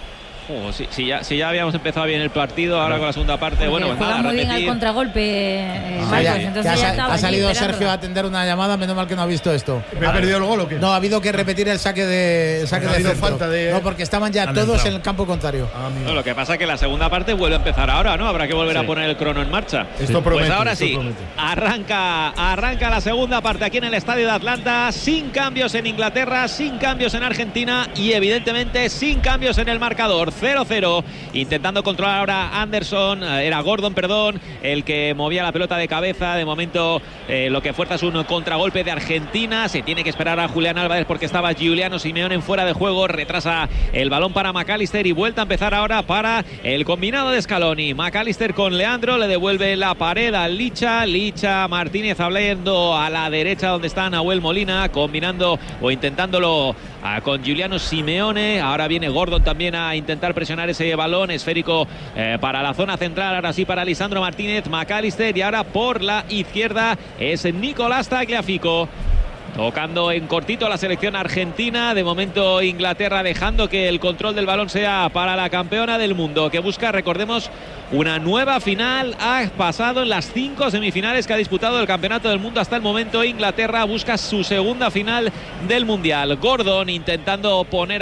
Oh, si, si, ya, si ya habíamos empezado bien el partido, ahora con la segunda parte,
Porque
bueno, pues
juega
nada,
muy bien
repetir.
al contragolpe, eh,
Ah,
Marcos,
ya,
entonces
ya
ya
sa-
estaba
ha salido
allí
Sergio a
esperando.
atender una llamada, menos mal que no ha visto esto.
¿Me ha perdido el gol o qué?
No, ha habido que repetir el saque de el saque
Ha
de
habido
centro.
falta de-
No, porque estaban ya
Han
todos
entrado.
en el campo contrario.
No, lo que pasa es que la segunda parte vuelve a empezar ahora, ¿no? Habrá que volver
Sí.
a poner el crono en marcha.
Esto
pues
promete,
ahora
esto
sí,
promete.
arranca, arranca la segunda parte aquí en el estadio de Atlanta, sin cambios en Inglaterra, sin cambios en Argentina y evidentemente sin cambios en el marcador. cero cero, intentando controlar ahora Anderson, eh, era Gordon, perdón, el que movía la pelota de cabeza. De momento eh, lo que fuerza es un contragolpe de Argentina. Se tiene que esperar a Julián Álvarez porque estaba Giuliano Simeone en fuera de juego. Retrasa el balón para McAllister y vuelta a empezar ahora para el combinado de Scaloni. McAllister con Leandro, le devuelve la pared a Licha. Licha, Martínez hablando a la derecha donde está Nahuel Molina, combinando o intentándolo ah, con Giuliano Simeone. Ahora viene Gordon también a intentar presionar ese balón esférico eh, para la zona central. Ahora sí para Lisandro Martínez, McAllister, y ahora por la izquierda es Nicolás Tagliafico. Tocando en cortito la selección argentina. De momento Inglaterra dejando que el control del balón sea para la campeona del mundo, que busca, recordemos, una nueva final. Ha pasado en las cinco semifinales que ha disputado el campeonato del mundo hasta el momento. Inglaterra busca su segunda final del mundial. Gordon intentando poner